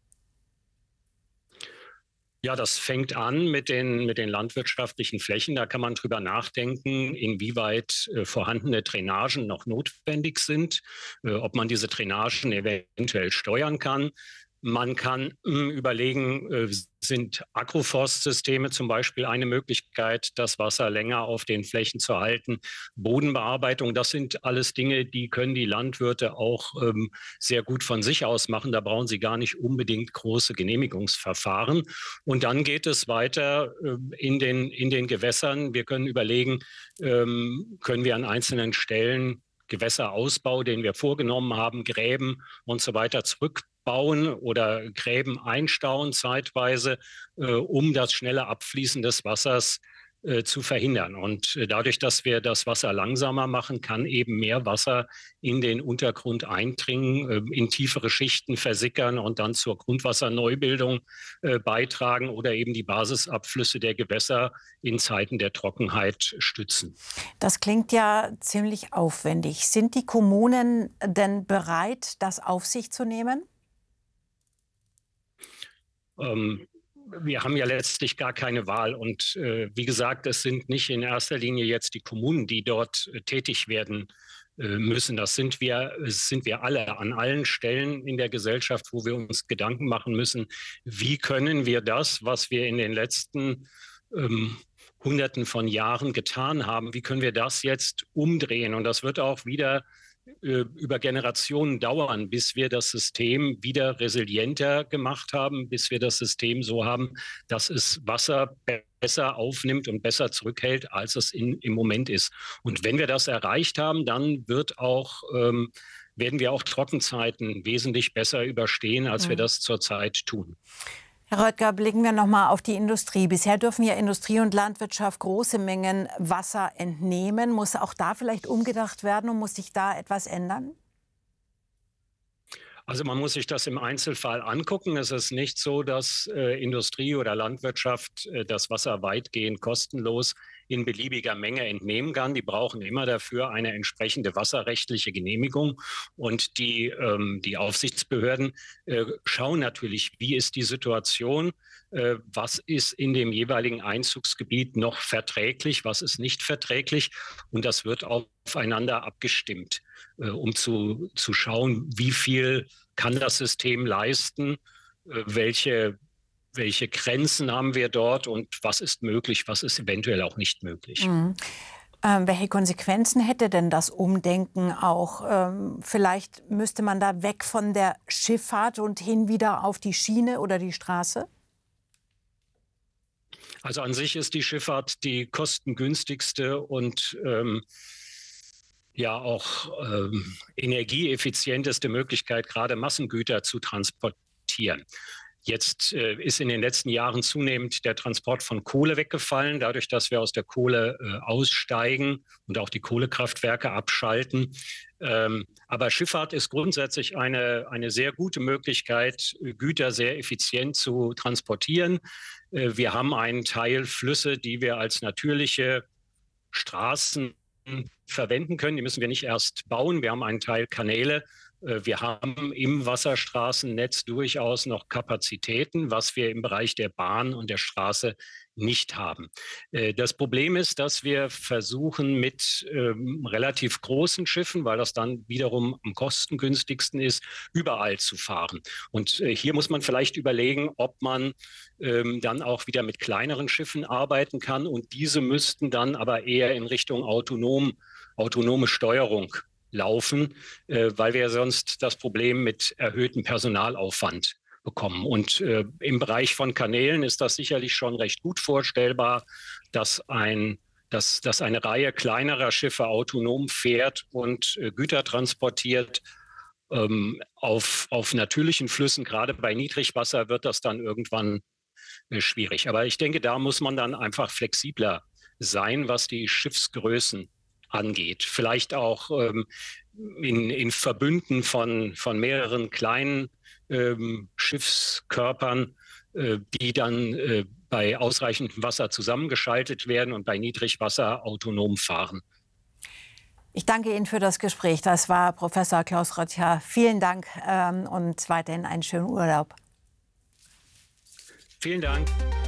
Ja, das fängt an mit den, mit den landwirtschaftlichen Flächen. Da kann man drüber nachdenken, inwieweit äh, vorhandene Drainagen noch notwendig sind, äh, ob man diese Drainagen eventuell steuern kann. Man kann mh, überlegen, äh, sind Agroforstsysteme zum Beispiel eine Möglichkeit, das Wasser länger auf den Flächen zu halten. Bodenbearbeitung, das sind alles Dinge, die können die Landwirte auch ähm, sehr gut von sich aus machen. Da brauchen sie gar nicht unbedingt große Genehmigungsverfahren. Und dann geht es weiter äh, in den, in den Gewässern. Wir können überlegen, ähm, können wir an einzelnen Stellen Gewässerausbau, den wir vorgenommen haben, Gräben und so weiter zurück bauen oder Gräben einstauen zeitweise, äh, um das schnelle Abfließen des Wassers äh, zu verhindern. Und äh, dadurch, dass wir das Wasser langsamer machen, kann eben mehr Wasser in den Untergrund eindringen, äh, in tiefere Schichten versickern und dann zur Grundwasserneubildung äh, beitragen oder eben die Basisabflüsse der Gewässer in Zeiten der Trockenheit stützen. Das klingt ja ziemlich aufwendig. Sind die Kommunen denn bereit, das auf sich zu nehmen? Ähm, wir haben ja letztlich gar keine Wahl. Und äh, wie gesagt, es sind nicht in erster Linie jetzt die Kommunen, die dort äh, tätig werden äh, müssen. Das sind wir, das sind wir alle an allen Stellen in der Gesellschaft, wo wir uns Gedanken machen müssen, wie können wir das, was wir in den letzten ähm, Hunderten von Jahren getan haben, wie können wir das jetzt umdrehen? Und das wird auch wieder über Generationen dauern, bis wir das System wieder resilienter gemacht haben, bis wir das System so haben, dass es Wasser besser aufnimmt und besser zurückhält, als es in, im Moment ist. Und wenn wir das erreicht haben, dann wird auch, ähm, werden wir auch Trockenzeiten wesentlich besser überstehen, als mhm. wir das zurzeit tun. Herr Röttger, blicken wir noch mal auf die Industrie. Bisher dürfen ja Industrie und Landwirtschaft große Mengen Wasser entnehmen. Muss auch da vielleicht umgedacht werden und muss sich da etwas ändern? Also man muss sich das im Einzelfall angucken. Es ist nicht so, dass äh, Industrie oder Landwirtschaft äh, das Wasser weitgehend kostenlos in beliebiger Menge entnehmen kann. Die brauchen immer dafür eine entsprechende wasserrechtliche Genehmigung. Und die, ähm, die Aufsichtsbehörden äh, schauen natürlich, wie ist die Situation, äh, was ist in dem jeweiligen Einzugsgebiet noch verträglich, was ist nicht verträglich. Und das wird aufeinander abgestimmt, äh, um zu, zu schauen, wie viel kann das System leisten, äh, welche Welche Grenzen haben wir dort und was ist möglich, was ist eventuell auch nicht möglich? Mhm. Ähm, welche Konsequenzen hätte denn das Umdenken auch? Ähm, vielleicht müsste man da weg von der Schifffahrt und hin wieder auf die Schiene oder die Straße? Also an sich ist die Schifffahrt die kostengünstigste und ähm, ja auch ähm, energieeffizienteste Möglichkeit, gerade Massengüter zu transportieren. Jetzt äh, ist in den letzten Jahren zunehmend der Transport von Kohle weggefallen, dadurch, dass wir aus der Kohle äh, aussteigen und auch die Kohlekraftwerke abschalten. Ähm, aber Schifffahrt ist grundsätzlich eine, eine sehr gute Möglichkeit, Güter sehr effizient zu transportieren. Äh, wir haben einen Teil Flüsse, die wir als natürliche Straßen verwenden können. Die müssen wir nicht erst bauen. Wir haben einen Teil Kanäle. Wir haben im Wasserstraßennetz durchaus noch Kapazitäten, was wir im Bereich der Bahn und der Straße nicht haben. Das Problem ist, dass wir versuchen mit ähm, relativ großen Schiffen, weil das dann wiederum am kostengünstigsten ist, überall zu fahren. Und äh, hier muss man vielleicht überlegen, ob man ähm, dann auch wieder mit kleineren Schiffen arbeiten kann. Und diese müssten dann aber eher in Richtung autonom, autonome Steuerung laufen, äh, weil wir sonst das Problem mit erhöhtem Personalaufwand bekommen. Und äh, im Bereich von Kanälen ist das sicherlich schon recht gut vorstellbar, dass ein dass, dass eine Reihe kleinerer Schiffe autonom fährt und äh, Güter transportiert. Ähm, auf, auf natürlichen Flüssen, gerade bei Niedrigwasser, wird das dann irgendwann äh, schwierig. Aber ich denke, da muss man dann einfach flexibler sein, was die Schiffsgrößen angeht. Vielleicht auch ähm, in, in Verbünden von, von mehreren kleinen ähm, Schiffskörpern, äh, die dann äh, bei ausreichendem Wasser zusammengeschaltet werden und bei Niedrigwasser autonom fahren. Ich danke Ihnen für das Gespräch. Das war Professor Klaus Röttcher. Vielen Dank ähm, und weiterhin einen schönen Urlaub. Vielen Dank.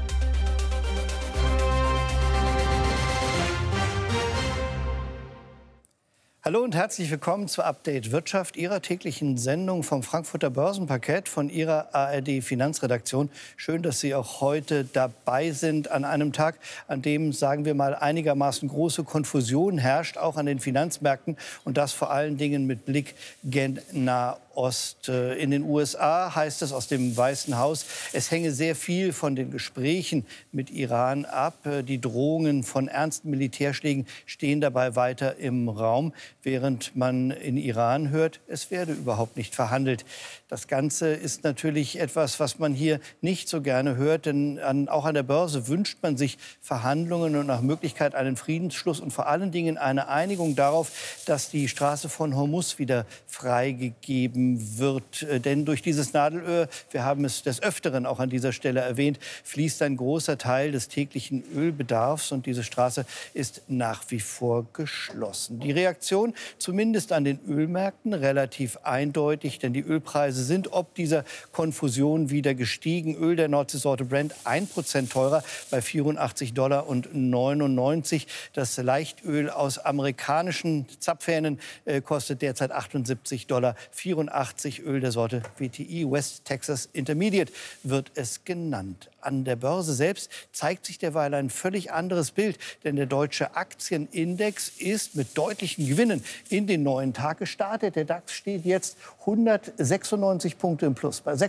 Hallo und herzlich willkommen zu Update Wirtschaft, Ihrer täglichen Sendung vom Frankfurter Börsenparkett von Ihrer A R D Finanzredaktion. Schön, dass Sie auch heute dabei sind an einem Tag, an dem, sagen wir mal, einigermaßen große Konfusion herrscht, auch an den Finanzmärkten. Und das vor allen Dingen mit Blick gen Nahost. In den U S A heißt es aus dem Weißen Haus, es hänge sehr viel von den Gesprächen mit Iran ab. Die Drohungen von ernsten Militärschlägen stehen dabei weiter im Raum, während man in Iran hört, es werde überhaupt nicht verhandelt. Das Ganze ist natürlich etwas, was man hier nicht so gerne hört, denn an, auch an der Börse wünscht man sich Verhandlungen und nach Möglichkeit einen Friedensschluss und vor allen Dingen eine Einigung darauf, dass die Straße von Hormuz wieder freigegeben wird. Denn durch dieses Nadelöhr, wir haben es des Öfteren auch an dieser Stelle erwähnt, fließt ein großer Teil des täglichen Ölbedarfs und diese Straße ist nach wie vor geschlossen. Die Reaktion zumindest an den Ölmärkten relativ eindeutig, denn die Ölpreise sind ob dieser Konfusion wieder gestiegen. Öl der Nordseesorte Brent ein Prozent teurer bei vierundachtzig Dollar und neunundneunzig. Das Leichtöl aus amerikanischen Zapfhähnen äh, kostet derzeit achtundsiebzig Dollar vierundachtzig. Öl der Sorte W T I, West Texas Intermediate, wird es genannt. An der Börse selbst zeigt sich derweil ein völlig anderes Bild, denn der deutsche Aktienindex ist mit deutlichen Gewinnen in den neuen Tag gestartet. Der DAX steht jetzt hundertsechsundneunzig Punkte im Plus bei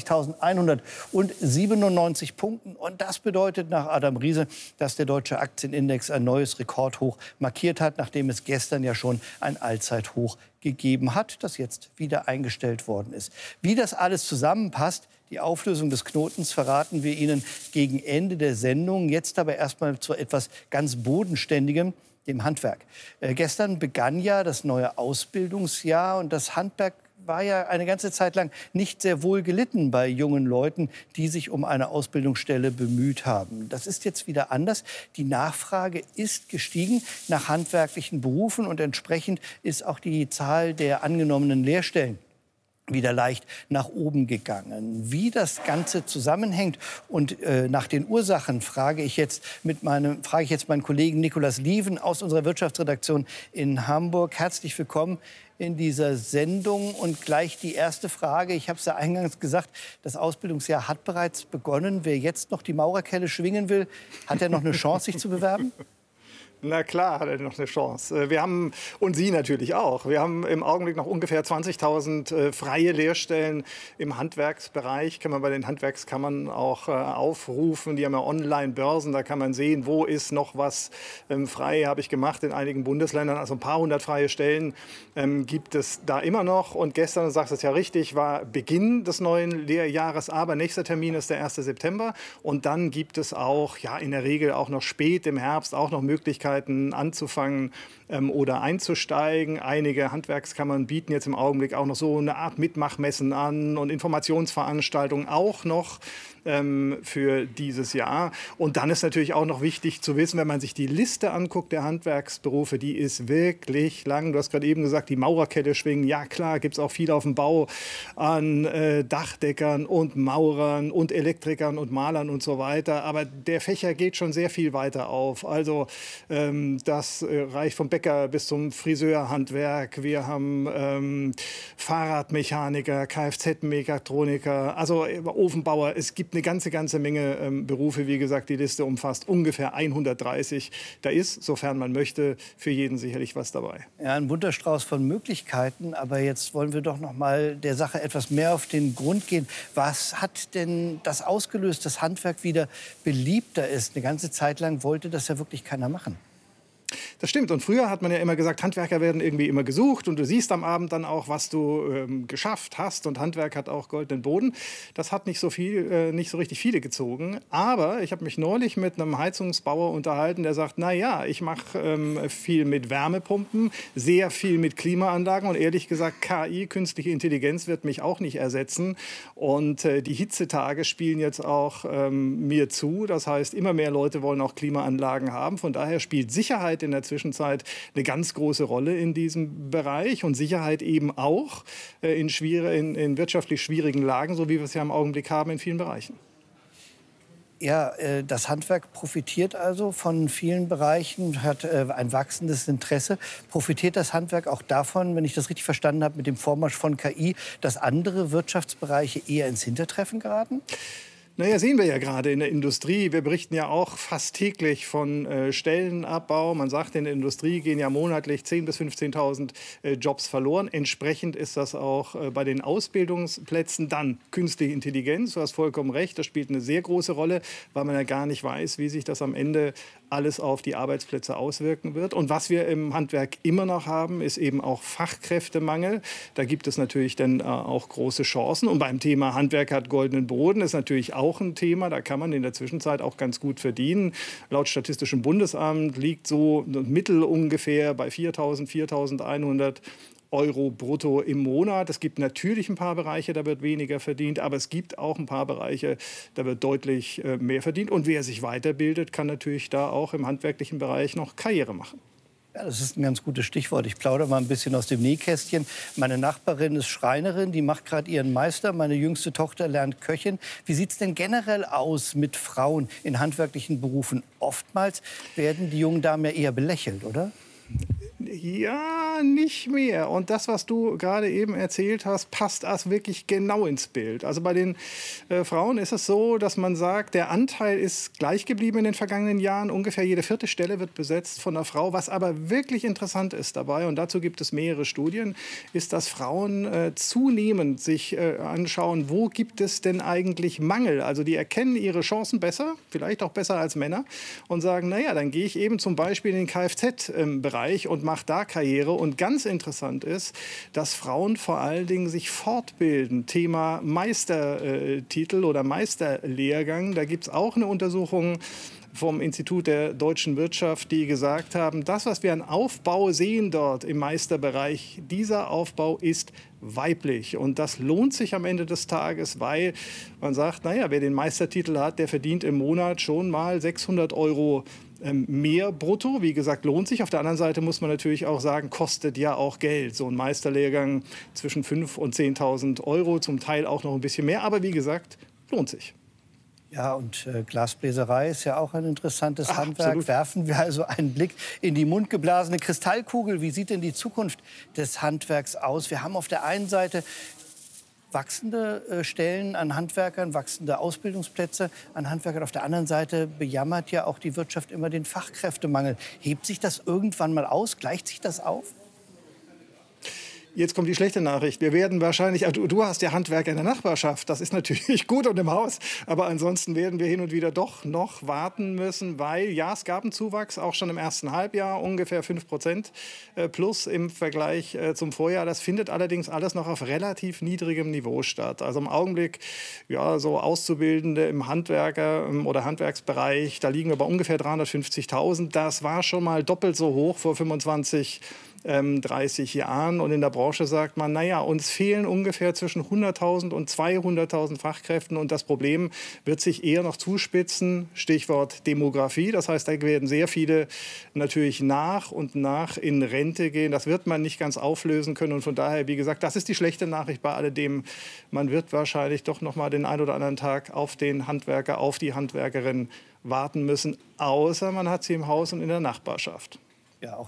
sechsundzwanzigtausendeinhundertsiebenundneunzig Punkten. Und das bedeutet nach Adam Riese, dass der deutsche Aktienindex ein neues Rekordhoch markiert hat, nachdem es gestern ja schon ein Allzeithoch gegeben hat, das jetzt wieder eingestellt worden ist. Wie das alles zusammenpasst, die Auflösung des Knotens verraten wir Ihnen gegen Ende der Sendung. Jetzt aber erstmal zu etwas ganz Bodenständigem, dem Handwerk. Äh, gestern begann ja das neue Ausbildungsjahr und das Handwerk war ja eine ganze Zeit lang nicht sehr wohl gelitten bei jungen Leuten, die sich um eine Ausbildungsstelle bemüht haben. Das ist jetzt wieder anders. Die Nachfrage ist gestiegen nach handwerklichen Berufen und entsprechend ist auch die Zahl der angenommenen Lehrstellen wieder leicht nach oben gegangen. Wie das Ganze zusammenhängt und äh, nach den Ursachen frage ich jetzt mit meinem frage ich jetzt meinen Kollegen Nikolaus Lieven aus unserer Wirtschaftsredaktion in Hamburg. Herzlich willkommen in dieser Sendung und gleich die erste Frage. Ich habe es ja eingangs gesagt, das Ausbildungsjahr hat bereits begonnen. Wer jetzt noch die Maurerkelle schwingen will, hat er noch eine Chance, sich zu bewerben? Na klar, hat er noch eine Chance. Wir haben, und Sie natürlich auch, wir haben im Augenblick noch ungefähr zwanzigtausend äh, freie Lehrstellen im Handwerksbereich. Kann man bei den Handwerkskammern auch äh, aufrufen. Die haben ja Online-Börsen, da kann man sehen, wo ist noch was ähm, frei, habe ich gemacht in einigen Bundesländern. Also ein paar hundert freie Stellen ähm, gibt es da immer noch. Und gestern, du sagst es ja richtig, war Beginn des neuen Lehrjahres, aber nächster Termin ist der erste September. Und dann gibt es auch, ja in der Regel auch noch spät im Herbst, auch noch Möglichkeiten, anzufangen ähm, oder einzusteigen. Einige Handwerkskammern bieten jetzt im Augenblick auch noch so eine Art Mitmachmessen an und Informationsveranstaltungen auch noch ähm, für dieses Jahr. Und dann ist natürlich auch noch wichtig zu wissen, wenn man sich die Liste anguckt der Handwerksberufe, die ist wirklich lang. Du hast gerade eben gesagt, die Maurerkette schwingen. Ja klar, gibt es auch viel auf dem Bau an äh, Dachdeckern und Maurern und Elektrikern und Malern und so weiter. Aber der Fächer geht schon sehr viel weiter auf. Also ähm, das äh, reicht vom Bäcker bis zum Friseurhandwerk. Wir haben ähm, Fahrradmechaniker, Kfz-Mechatroniker, also äh, Ofenbauer. Es gibt eine ganze, ganze Menge ähm, Berufe. Wie gesagt, die Liste umfasst ungefähr hundertdreißig. Da ist, sofern man möchte, für jeden sicherlich was dabei. Ja, ein bunter Strauß von Möglichkeiten. Aber jetzt wollen wir doch noch mal der Sache etwas mehr auf den Grund gehen. Was hat denn das ausgelöst, dass Handwerk wieder beliebter ist? Eine ganze Zeit lang wollte das ja wirklich keiner machen. Das stimmt. Und früher hat man ja immer gesagt, Handwerker werden irgendwie immer gesucht. Und du siehst am Abend dann auch, was du ähm, geschafft hast. Und Handwerk hat auch goldenen Boden. Das hat nicht so viel, äh, nicht so richtig viele gezogen. Aber ich habe mich neulich mit einem Heizungsbauer unterhalten, der sagt, na ja, ich mache ähm, viel mit Wärmepumpen, sehr viel mit Klimaanlagen. Und ehrlich gesagt, K I, künstliche Intelligenz, wird mich auch nicht ersetzen. Und äh, die Hitzetage spielen jetzt auch ähm, mir zu. Das heißt, immer mehr Leute wollen auch Klimaanlagen haben. Von daher spielt Sicherheit in der Zwischenzeit eine ganz große Rolle in diesem Bereich. Und Sicherheit eben auch äh, in, schwere, in, in wirtschaftlich schwierigen Lagen, so wie wir es ja im Augenblick haben in vielen Bereichen. Ja, äh, das Handwerk profitiert also von vielen Bereichen, hat äh, ein wachsendes Interesse. Profitiert das Handwerk auch davon, wenn ich das richtig verstanden habe, mit dem Vormarsch von K I, dass andere Wirtschaftsbereiche eher ins Hintertreffen geraten? Naja, sehen wir ja gerade in der Industrie. Wir berichten ja auch fast täglich von äh, Stellenabbau. Man sagt, in der Industrie gehen ja monatlich zehntausend bis fünfzehntausend äh, Jobs verloren. Entsprechend ist das auch äh, bei den Ausbildungsplätzen. Dann künstliche Intelligenz, du hast vollkommen recht, das spielt eine sehr große Rolle, weil man ja gar nicht weiß, wie sich das am Ende alles auf die Arbeitsplätze auswirken wird. Und was wir im Handwerk immer noch haben, ist eben auch Fachkräftemangel. Da gibt es natürlich dann äh, auch große Chancen. Und beim Thema Handwerk hat goldenen Boden ist natürlich auch ein Thema. Da kann man in der Zwischenzeit auch ganz gut verdienen. Laut Statistischem Bundesamt liegt so Mittel ungefähr bei viertausend, viertausendeinhundert Euro brutto im Monat. Es gibt natürlich ein paar Bereiche, da wird weniger verdient, aber es gibt auch ein paar Bereiche, da wird deutlich äh, mehr verdient. Und wer sich weiterbildet, kann natürlich da auch im handwerklichen Bereich noch Karriere machen. Ja, das ist ein ganz gutes Stichwort. Ich plaudere mal ein bisschen aus dem Nähkästchen. Meine Nachbarin ist Schreinerin, die macht gerade ihren Meister. Meine jüngste Tochter lernt Köchin. Wie sieht es denn generell aus mit Frauen in handwerklichen Berufen? Oftmals werden die jungen Damen ja eher belächelt, oder? Ja, nicht mehr. Und das, was du gerade eben erzählt hast, passt das wirklich genau ins Bild. Also bei den äh, Frauen ist es so, dass man sagt, der Anteil ist gleich geblieben in den vergangenen Jahren. Ungefähr jede vierte Stelle wird besetzt von einer Frau. Was aber wirklich interessant ist dabei, und dazu gibt es mehrere Studien, ist, dass Frauen äh, zunehmend sich äh, anschauen, wo gibt es denn eigentlich Mangel. Also die erkennen ihre Chancen besser, vielleicht auch besser als Männer, und sagen, naja, dann gehe ich eben zum Beispiel in den Kfz-Bereich und macht da Karriere. Und ganz interessant ist, dass Frauen vor allen Dingen sich fortbilden. Thema Meistertitel oder Meisterlehrgang. Da gibt es auch eine Untersuchung vom Institut der deutschen Wirtschaft, die gesagt haben, das, was wir an Aufbau sehen dort im Meisterbereich, dieser Aufbau ist weiblich. Und das lohnt sich am Ende des Tages, weil man sagt, naja, wer den Meistertitel hat, der verdient im Monat schon mal sechshundert Euro mehr brutto. Wie gesagt, lohnt sich. Auf der anderen Seite muss man natürlich auch sagen, kostet ja auch Geld. So ein Meisterlehrgang zwischen fünftausend und zehntausend Euro, zum Teil auch noch ein bisschen mehr. Aber wie gesagt, lohnt sich. Ja, und äh, Glasbläserei ist ja auch ein interessantes Ach, Handwerk. absolut. Werfen wir also einen Blick in die mundgeblasene Kristallkugel. Wie sieht denn die Zukunft des Handwerks aus? Wir haben auf der einen Seite wachsende äh, Stellen an Handwerkern, wachsende Ausbildungsplätze an Handwerkern. Auf der anderen Seite bejammert ja auch die Wirtschaft immer den Fachkräftemangel. Hebt sich das irgendwann mal aus? Gleicht sich das auf? Jetzt kommt die schlechte Nachricht. Wir werden wahrscheinlich, du, du hast ja Handwerker in der Nachbarschaft, das ist natürlich gut und im Haus, aber ansonsten werden wir hin und wieder doch noch warten müssen, weil ja, es gab einen Zuwachs, auch schon im ersten Halbjahr, ungefähr fünf Prozent plus im Vergleich zum Vorjahr. Das findet allerdings alles noch auf relativ niedrigem Niveau statt. Also im Augenblick, ja, so Auszubildende im Handwerker- oder Handwerksbereich, da liegen wir bei ungefähr dreihundertfünfzigtausend. Das war schon mal doppelt so hoch vor fünfundzwanzig dreißig Jahren. Und in der Branche sagt man, naja, uns fehlen ungefähr zwischen hunderttausend und zweihunderttausend Fachkräften. Und das Problem wird sich eher noch zuspitzen. Stichwort Demografie. Das heißt, da werden sehr viele natürlich nach und nach in Rente gehen. Das wird man nicht ganz auflösen können. Und von daher, wie gesagt, das ist die schlechte Nachricht bei alledem. Man wird wahrscheinlich doch noch mal den einen oder anderen Tag auf den Handwerker, auf die Handwerkerin warten müssen. Außer man hat sie im Haus und in der Nachbarschaft. Ja, auch da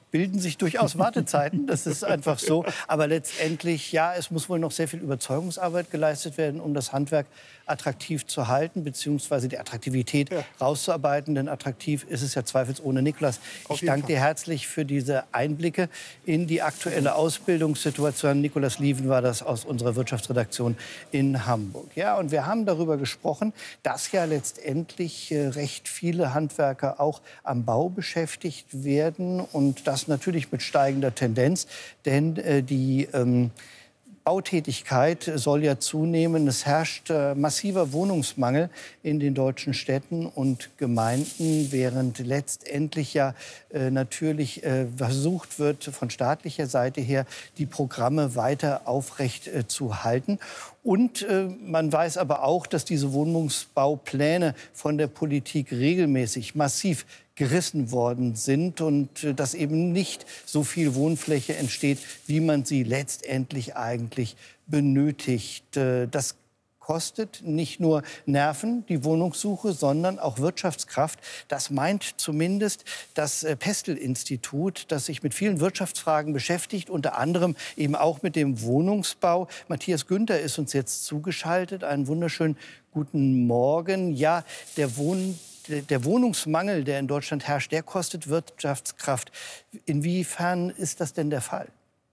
bilden sich durchaus Wartezeiten, das ist einfach so. Aber letztendlich, ja, es muss wohl noch sehr viel Überzeugungsarbeit geleistet werden, um das Handwerk attraktiv zu halten, beziehungsweise die Attraktivität ja. rauszuarbeiten. Denn attraktiv ist es ja zweifelsohne. Niklas, ich danke dir herzlich für diese Einblicke in die aktuelle Ausbildungssituation. Niklas Lieven war das aus unserer Wirtschaftsredaktion in Hamburg. Ja, und wir haben darüber gesprochen, dass ja letztendlich äh, recht viele Handwerker auch am Bau beschäftigt werden und das natürlich mit steigender Tendenz, denn äh, die ähm, Bautätigkeit soll ja zunehmen. Es herrscht äh, massiver Wohnungsmangel in den deutschen Städten und Gemeinden, während letztendlich ja äh, natürlich äh, versucht wird, von staatlicher Seite her die Programme weiter aufrecht äh, zu halten. Und äh, man weiß aber auch, dass diese Wohnungsbaupläne von der Politik regelmäßig massiv gerissen worden sind und äh, dass eben nicht so viel Wohnfläche entsteht, wie man sie letztendlich eigentlich benötigt. Äh, das kostet nicht nur Nerven, die Wohnungssuche, sondern auch Wirtschaftskraft. Das meint zumindest das äh, Pestel-Institut, das sich mit vielen Wirtschaftsfragen beschäftigt, unter anderem eben auch mit dem Wohnungsbau. Matthias Günther ist uns jetzt zugeschaltet. Einen wunderschönen guten Morgen. Ja, der Wohn Der Wohnungsmangel, der in Deutschland herrscht, der kostet Wirtschaftskraft. Inwiefern ist das denn der Fall?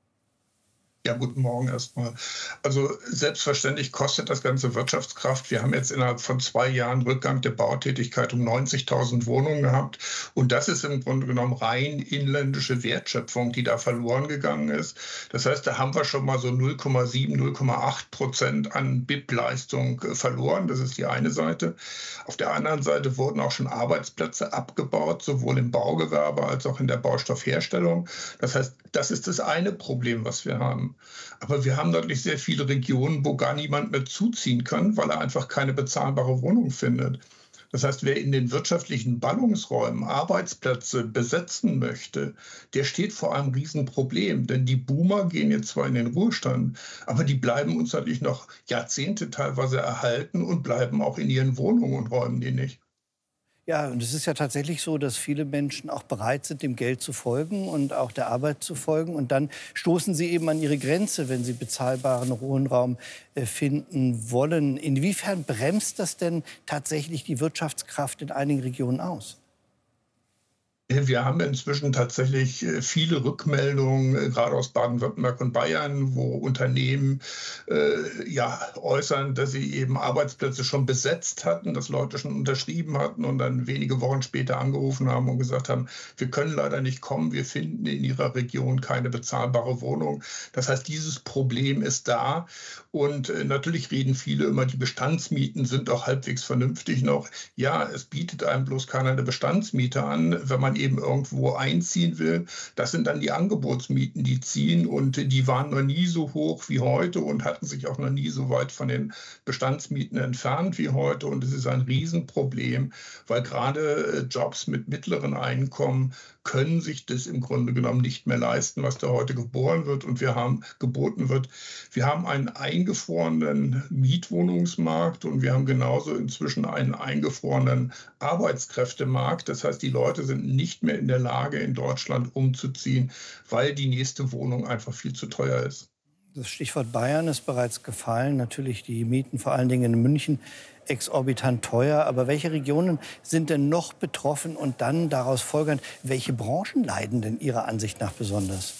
Ja, guten Morgen erstmal. Also selbstverständlich kostet das Ganze Wirtschaftskraft. Wir haben jetzt innerhalb von zwei Jahren Rückgang der Bautätigkeit um neunzigtausend Wohnungen gehabt. Und das ist im Grunde genommen rein inländische Wertschöpfung, die da verloren gegangen ist. Das heißt, da haben wir schon mal so null Komma sieben, null Komma acht Prozent an B I P-Leistung verloren. Das ist die eine Seite. Auf der anderen Seite wurden auch schon Arbeitsplätze abgebaut, sowohl im Baugewerbe als auch in der Baustoffherstellung. Das heißt, das ist das eine Problem, was wir haben. Aber wir haben natürlich sehr viele Regionen, wo gar niemand mehr zuziehen kann, weil er einfach keine bezahlbare Wohnung findet. Das heißt, wer in den wirtschaftlichen Ballungsräumen Arbeitsplätze besetzen möchte, der steht vor einem Riesenproblem. Denn die Boomer gehen jetzt zwar in den Ruhestand, aber die bleiben uns natürlich noch Jahrzehnte teilweise erhalten und bleiben auch in ihren Wohnungen und räumen die nicht. Ja, und es ist ja tatsächlich so, dass viele Menschen auch bereit sind, dem Geld zu folgen und auch der Arbeit zu folgen. Und dann stoßen sie eben an ihre Grenze, wenn sie bezahlbaren Wohnraum äh, finden wollen. Inwiefern bremst das denn tatsächlich die Wirtschaftskraft in einigen Regionen aus? Wir haben inzwischen tatsächlich viele Rückmeldungen, gerade aus Baden-Württemberg und Bayern, wo Unternehmen äh, ja, äußern, dass sie eben Arbeitsplätze schon besetzt hatten, dass Leute schon unterschrieben hatten und dann wenige Wochen später angerufen haben und gesagt haben, wir können leider nicht kommen, wir finden in ihrer Region keine bezahlbare Wohnung. Das heißt, dieses Problem ist da und äh, natürlich reden viele immer, die Bestandsmieten sind auch halbwegs vernünftig noch. Ja, es bietet einem bloß keiner eine Bestandsmiete an, wenn man eben irgendwo einziehen will. Das sind dann die Angebotsmieten, die ziehen und die waren noch nie so hoch wie heute und hatten sich auch noch nie so weit von den Bestandsmieten entfernt wie heute. Und es ist ein Riesenproblem, weil gerade Jobs mit mittleren Einkommen können sich das im Grunde genommen nicht mehr leisten, was da heute geboren wird und wir haben geboten wird. Wir haben einen eingefrorenen Mietwohnungsmarkt und wir haben genauso inzwischen einen eingefrorenen Arbeitskräftemarkt. Das heißt, die Leute sind nicht mehr in der Lage, in Deutschland umzuziehen, weil die nächste Wohnung einfach viel zu teuer ist. Das Stichwort Bayern ist bereits gefallen. Natürlich die Mieten, vor allen Dingen in München, exorbitant teuer. Aber welche Regionen sind denn noch betroffen und dann daraus folgernd, welche Branchen leiden denn Ihrer Ansicht nach besonders?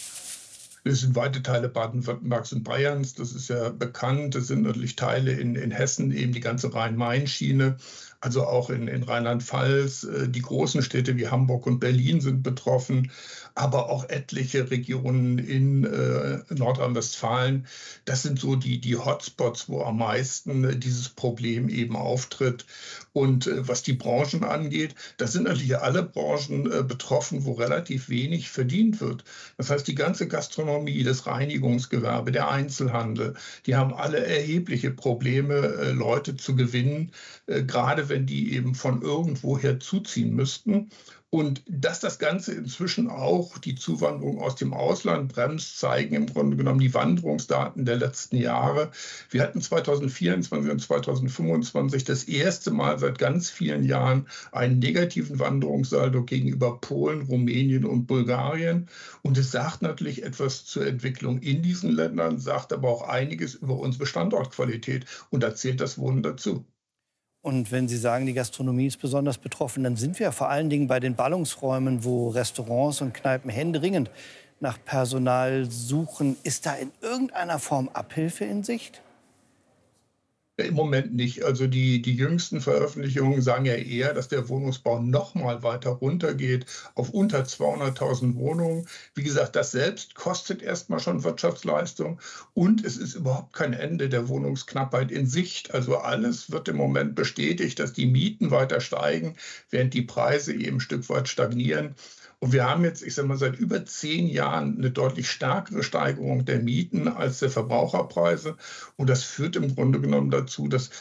Das sind weite Teile Baden-Württembergs und Bayerns, das ist ja bekannt. Das sind natürlich Teile in, in Hessen, eben die ganze Rhein-Main-Schiene. Also auch in, in Rheinland-Pfalz, die großen Städte wie Hamburg und Berlin sind betroffen, aber auch etliche Regionen in äh, Nordrhein-Westfalen. Das sind so die, die Hotspots, wo am meisten äh, dieses Problem eben auftritt. Und äh, was die Branchen angeht, das sind natürlich alle Branchen äh, betroffen, wo relativ wenig verdient wird. Das heißt, die ganze Gastronomie, das Reinigungsgewerbe, der Einzelhandel, die haben alle erhebliche Probleme, äh, Leute zu gewinnen, äh, gerade wenn die eben von irgendwoher zuziehen müssten. Und dass das Ganze inzwischen auch die Zuwanderung aus dem Ausland bremst, zeigen im Grunde genommen die Wanderungsdaten der letzten Jahre. Wir hatten zweitausendvierundzwanzig und zweitausendfünfundzwanzig das erste Mal seit ganz vielen Jahren einen negativen Wanderungssaldo gegenüber Polen, Rumänien und Bulgarien. Und es sagt natürlich etwas zur Entwicklung in diesen Ländern, sagt aber auch einiges über unsere Standortqualität. Und da zählt das Wohnen dazu. Und wenn Sie sagen, die Gastronomie ist besonders betroffen, dann sind wir vor allen Dingen bei den Ballungsräumen, wo Restaurants und Kneipen händeringend nach Personal suchen. Ist da in irgendeiner Form Abhilfe in Sicht? Im Moment nicht. Also die, die jüngsten Veröffentlichungen sagen ja eher, dass der Wohnungsbau noch mal weiter runtergeht auf unter zweihunderttausend Wohnungen. Wie gesagt, das selbst kostet erstmal schon Wirtschaftsleistung und es ist überhaupt kein Ende der Wohnungsknappheit in Sicht. Also alles wird im Moment bestätigt, dass die Mieten weiter steigen, während die Preise eben ein Stück weit stagnieren. Und wir haben jetzt, ich sage mal, seit über zehn Jahren eine deutlich stärkere Steigerung der Mieten als der Verbraucherpreise. Und das führt im Grunde genommen dazu, dass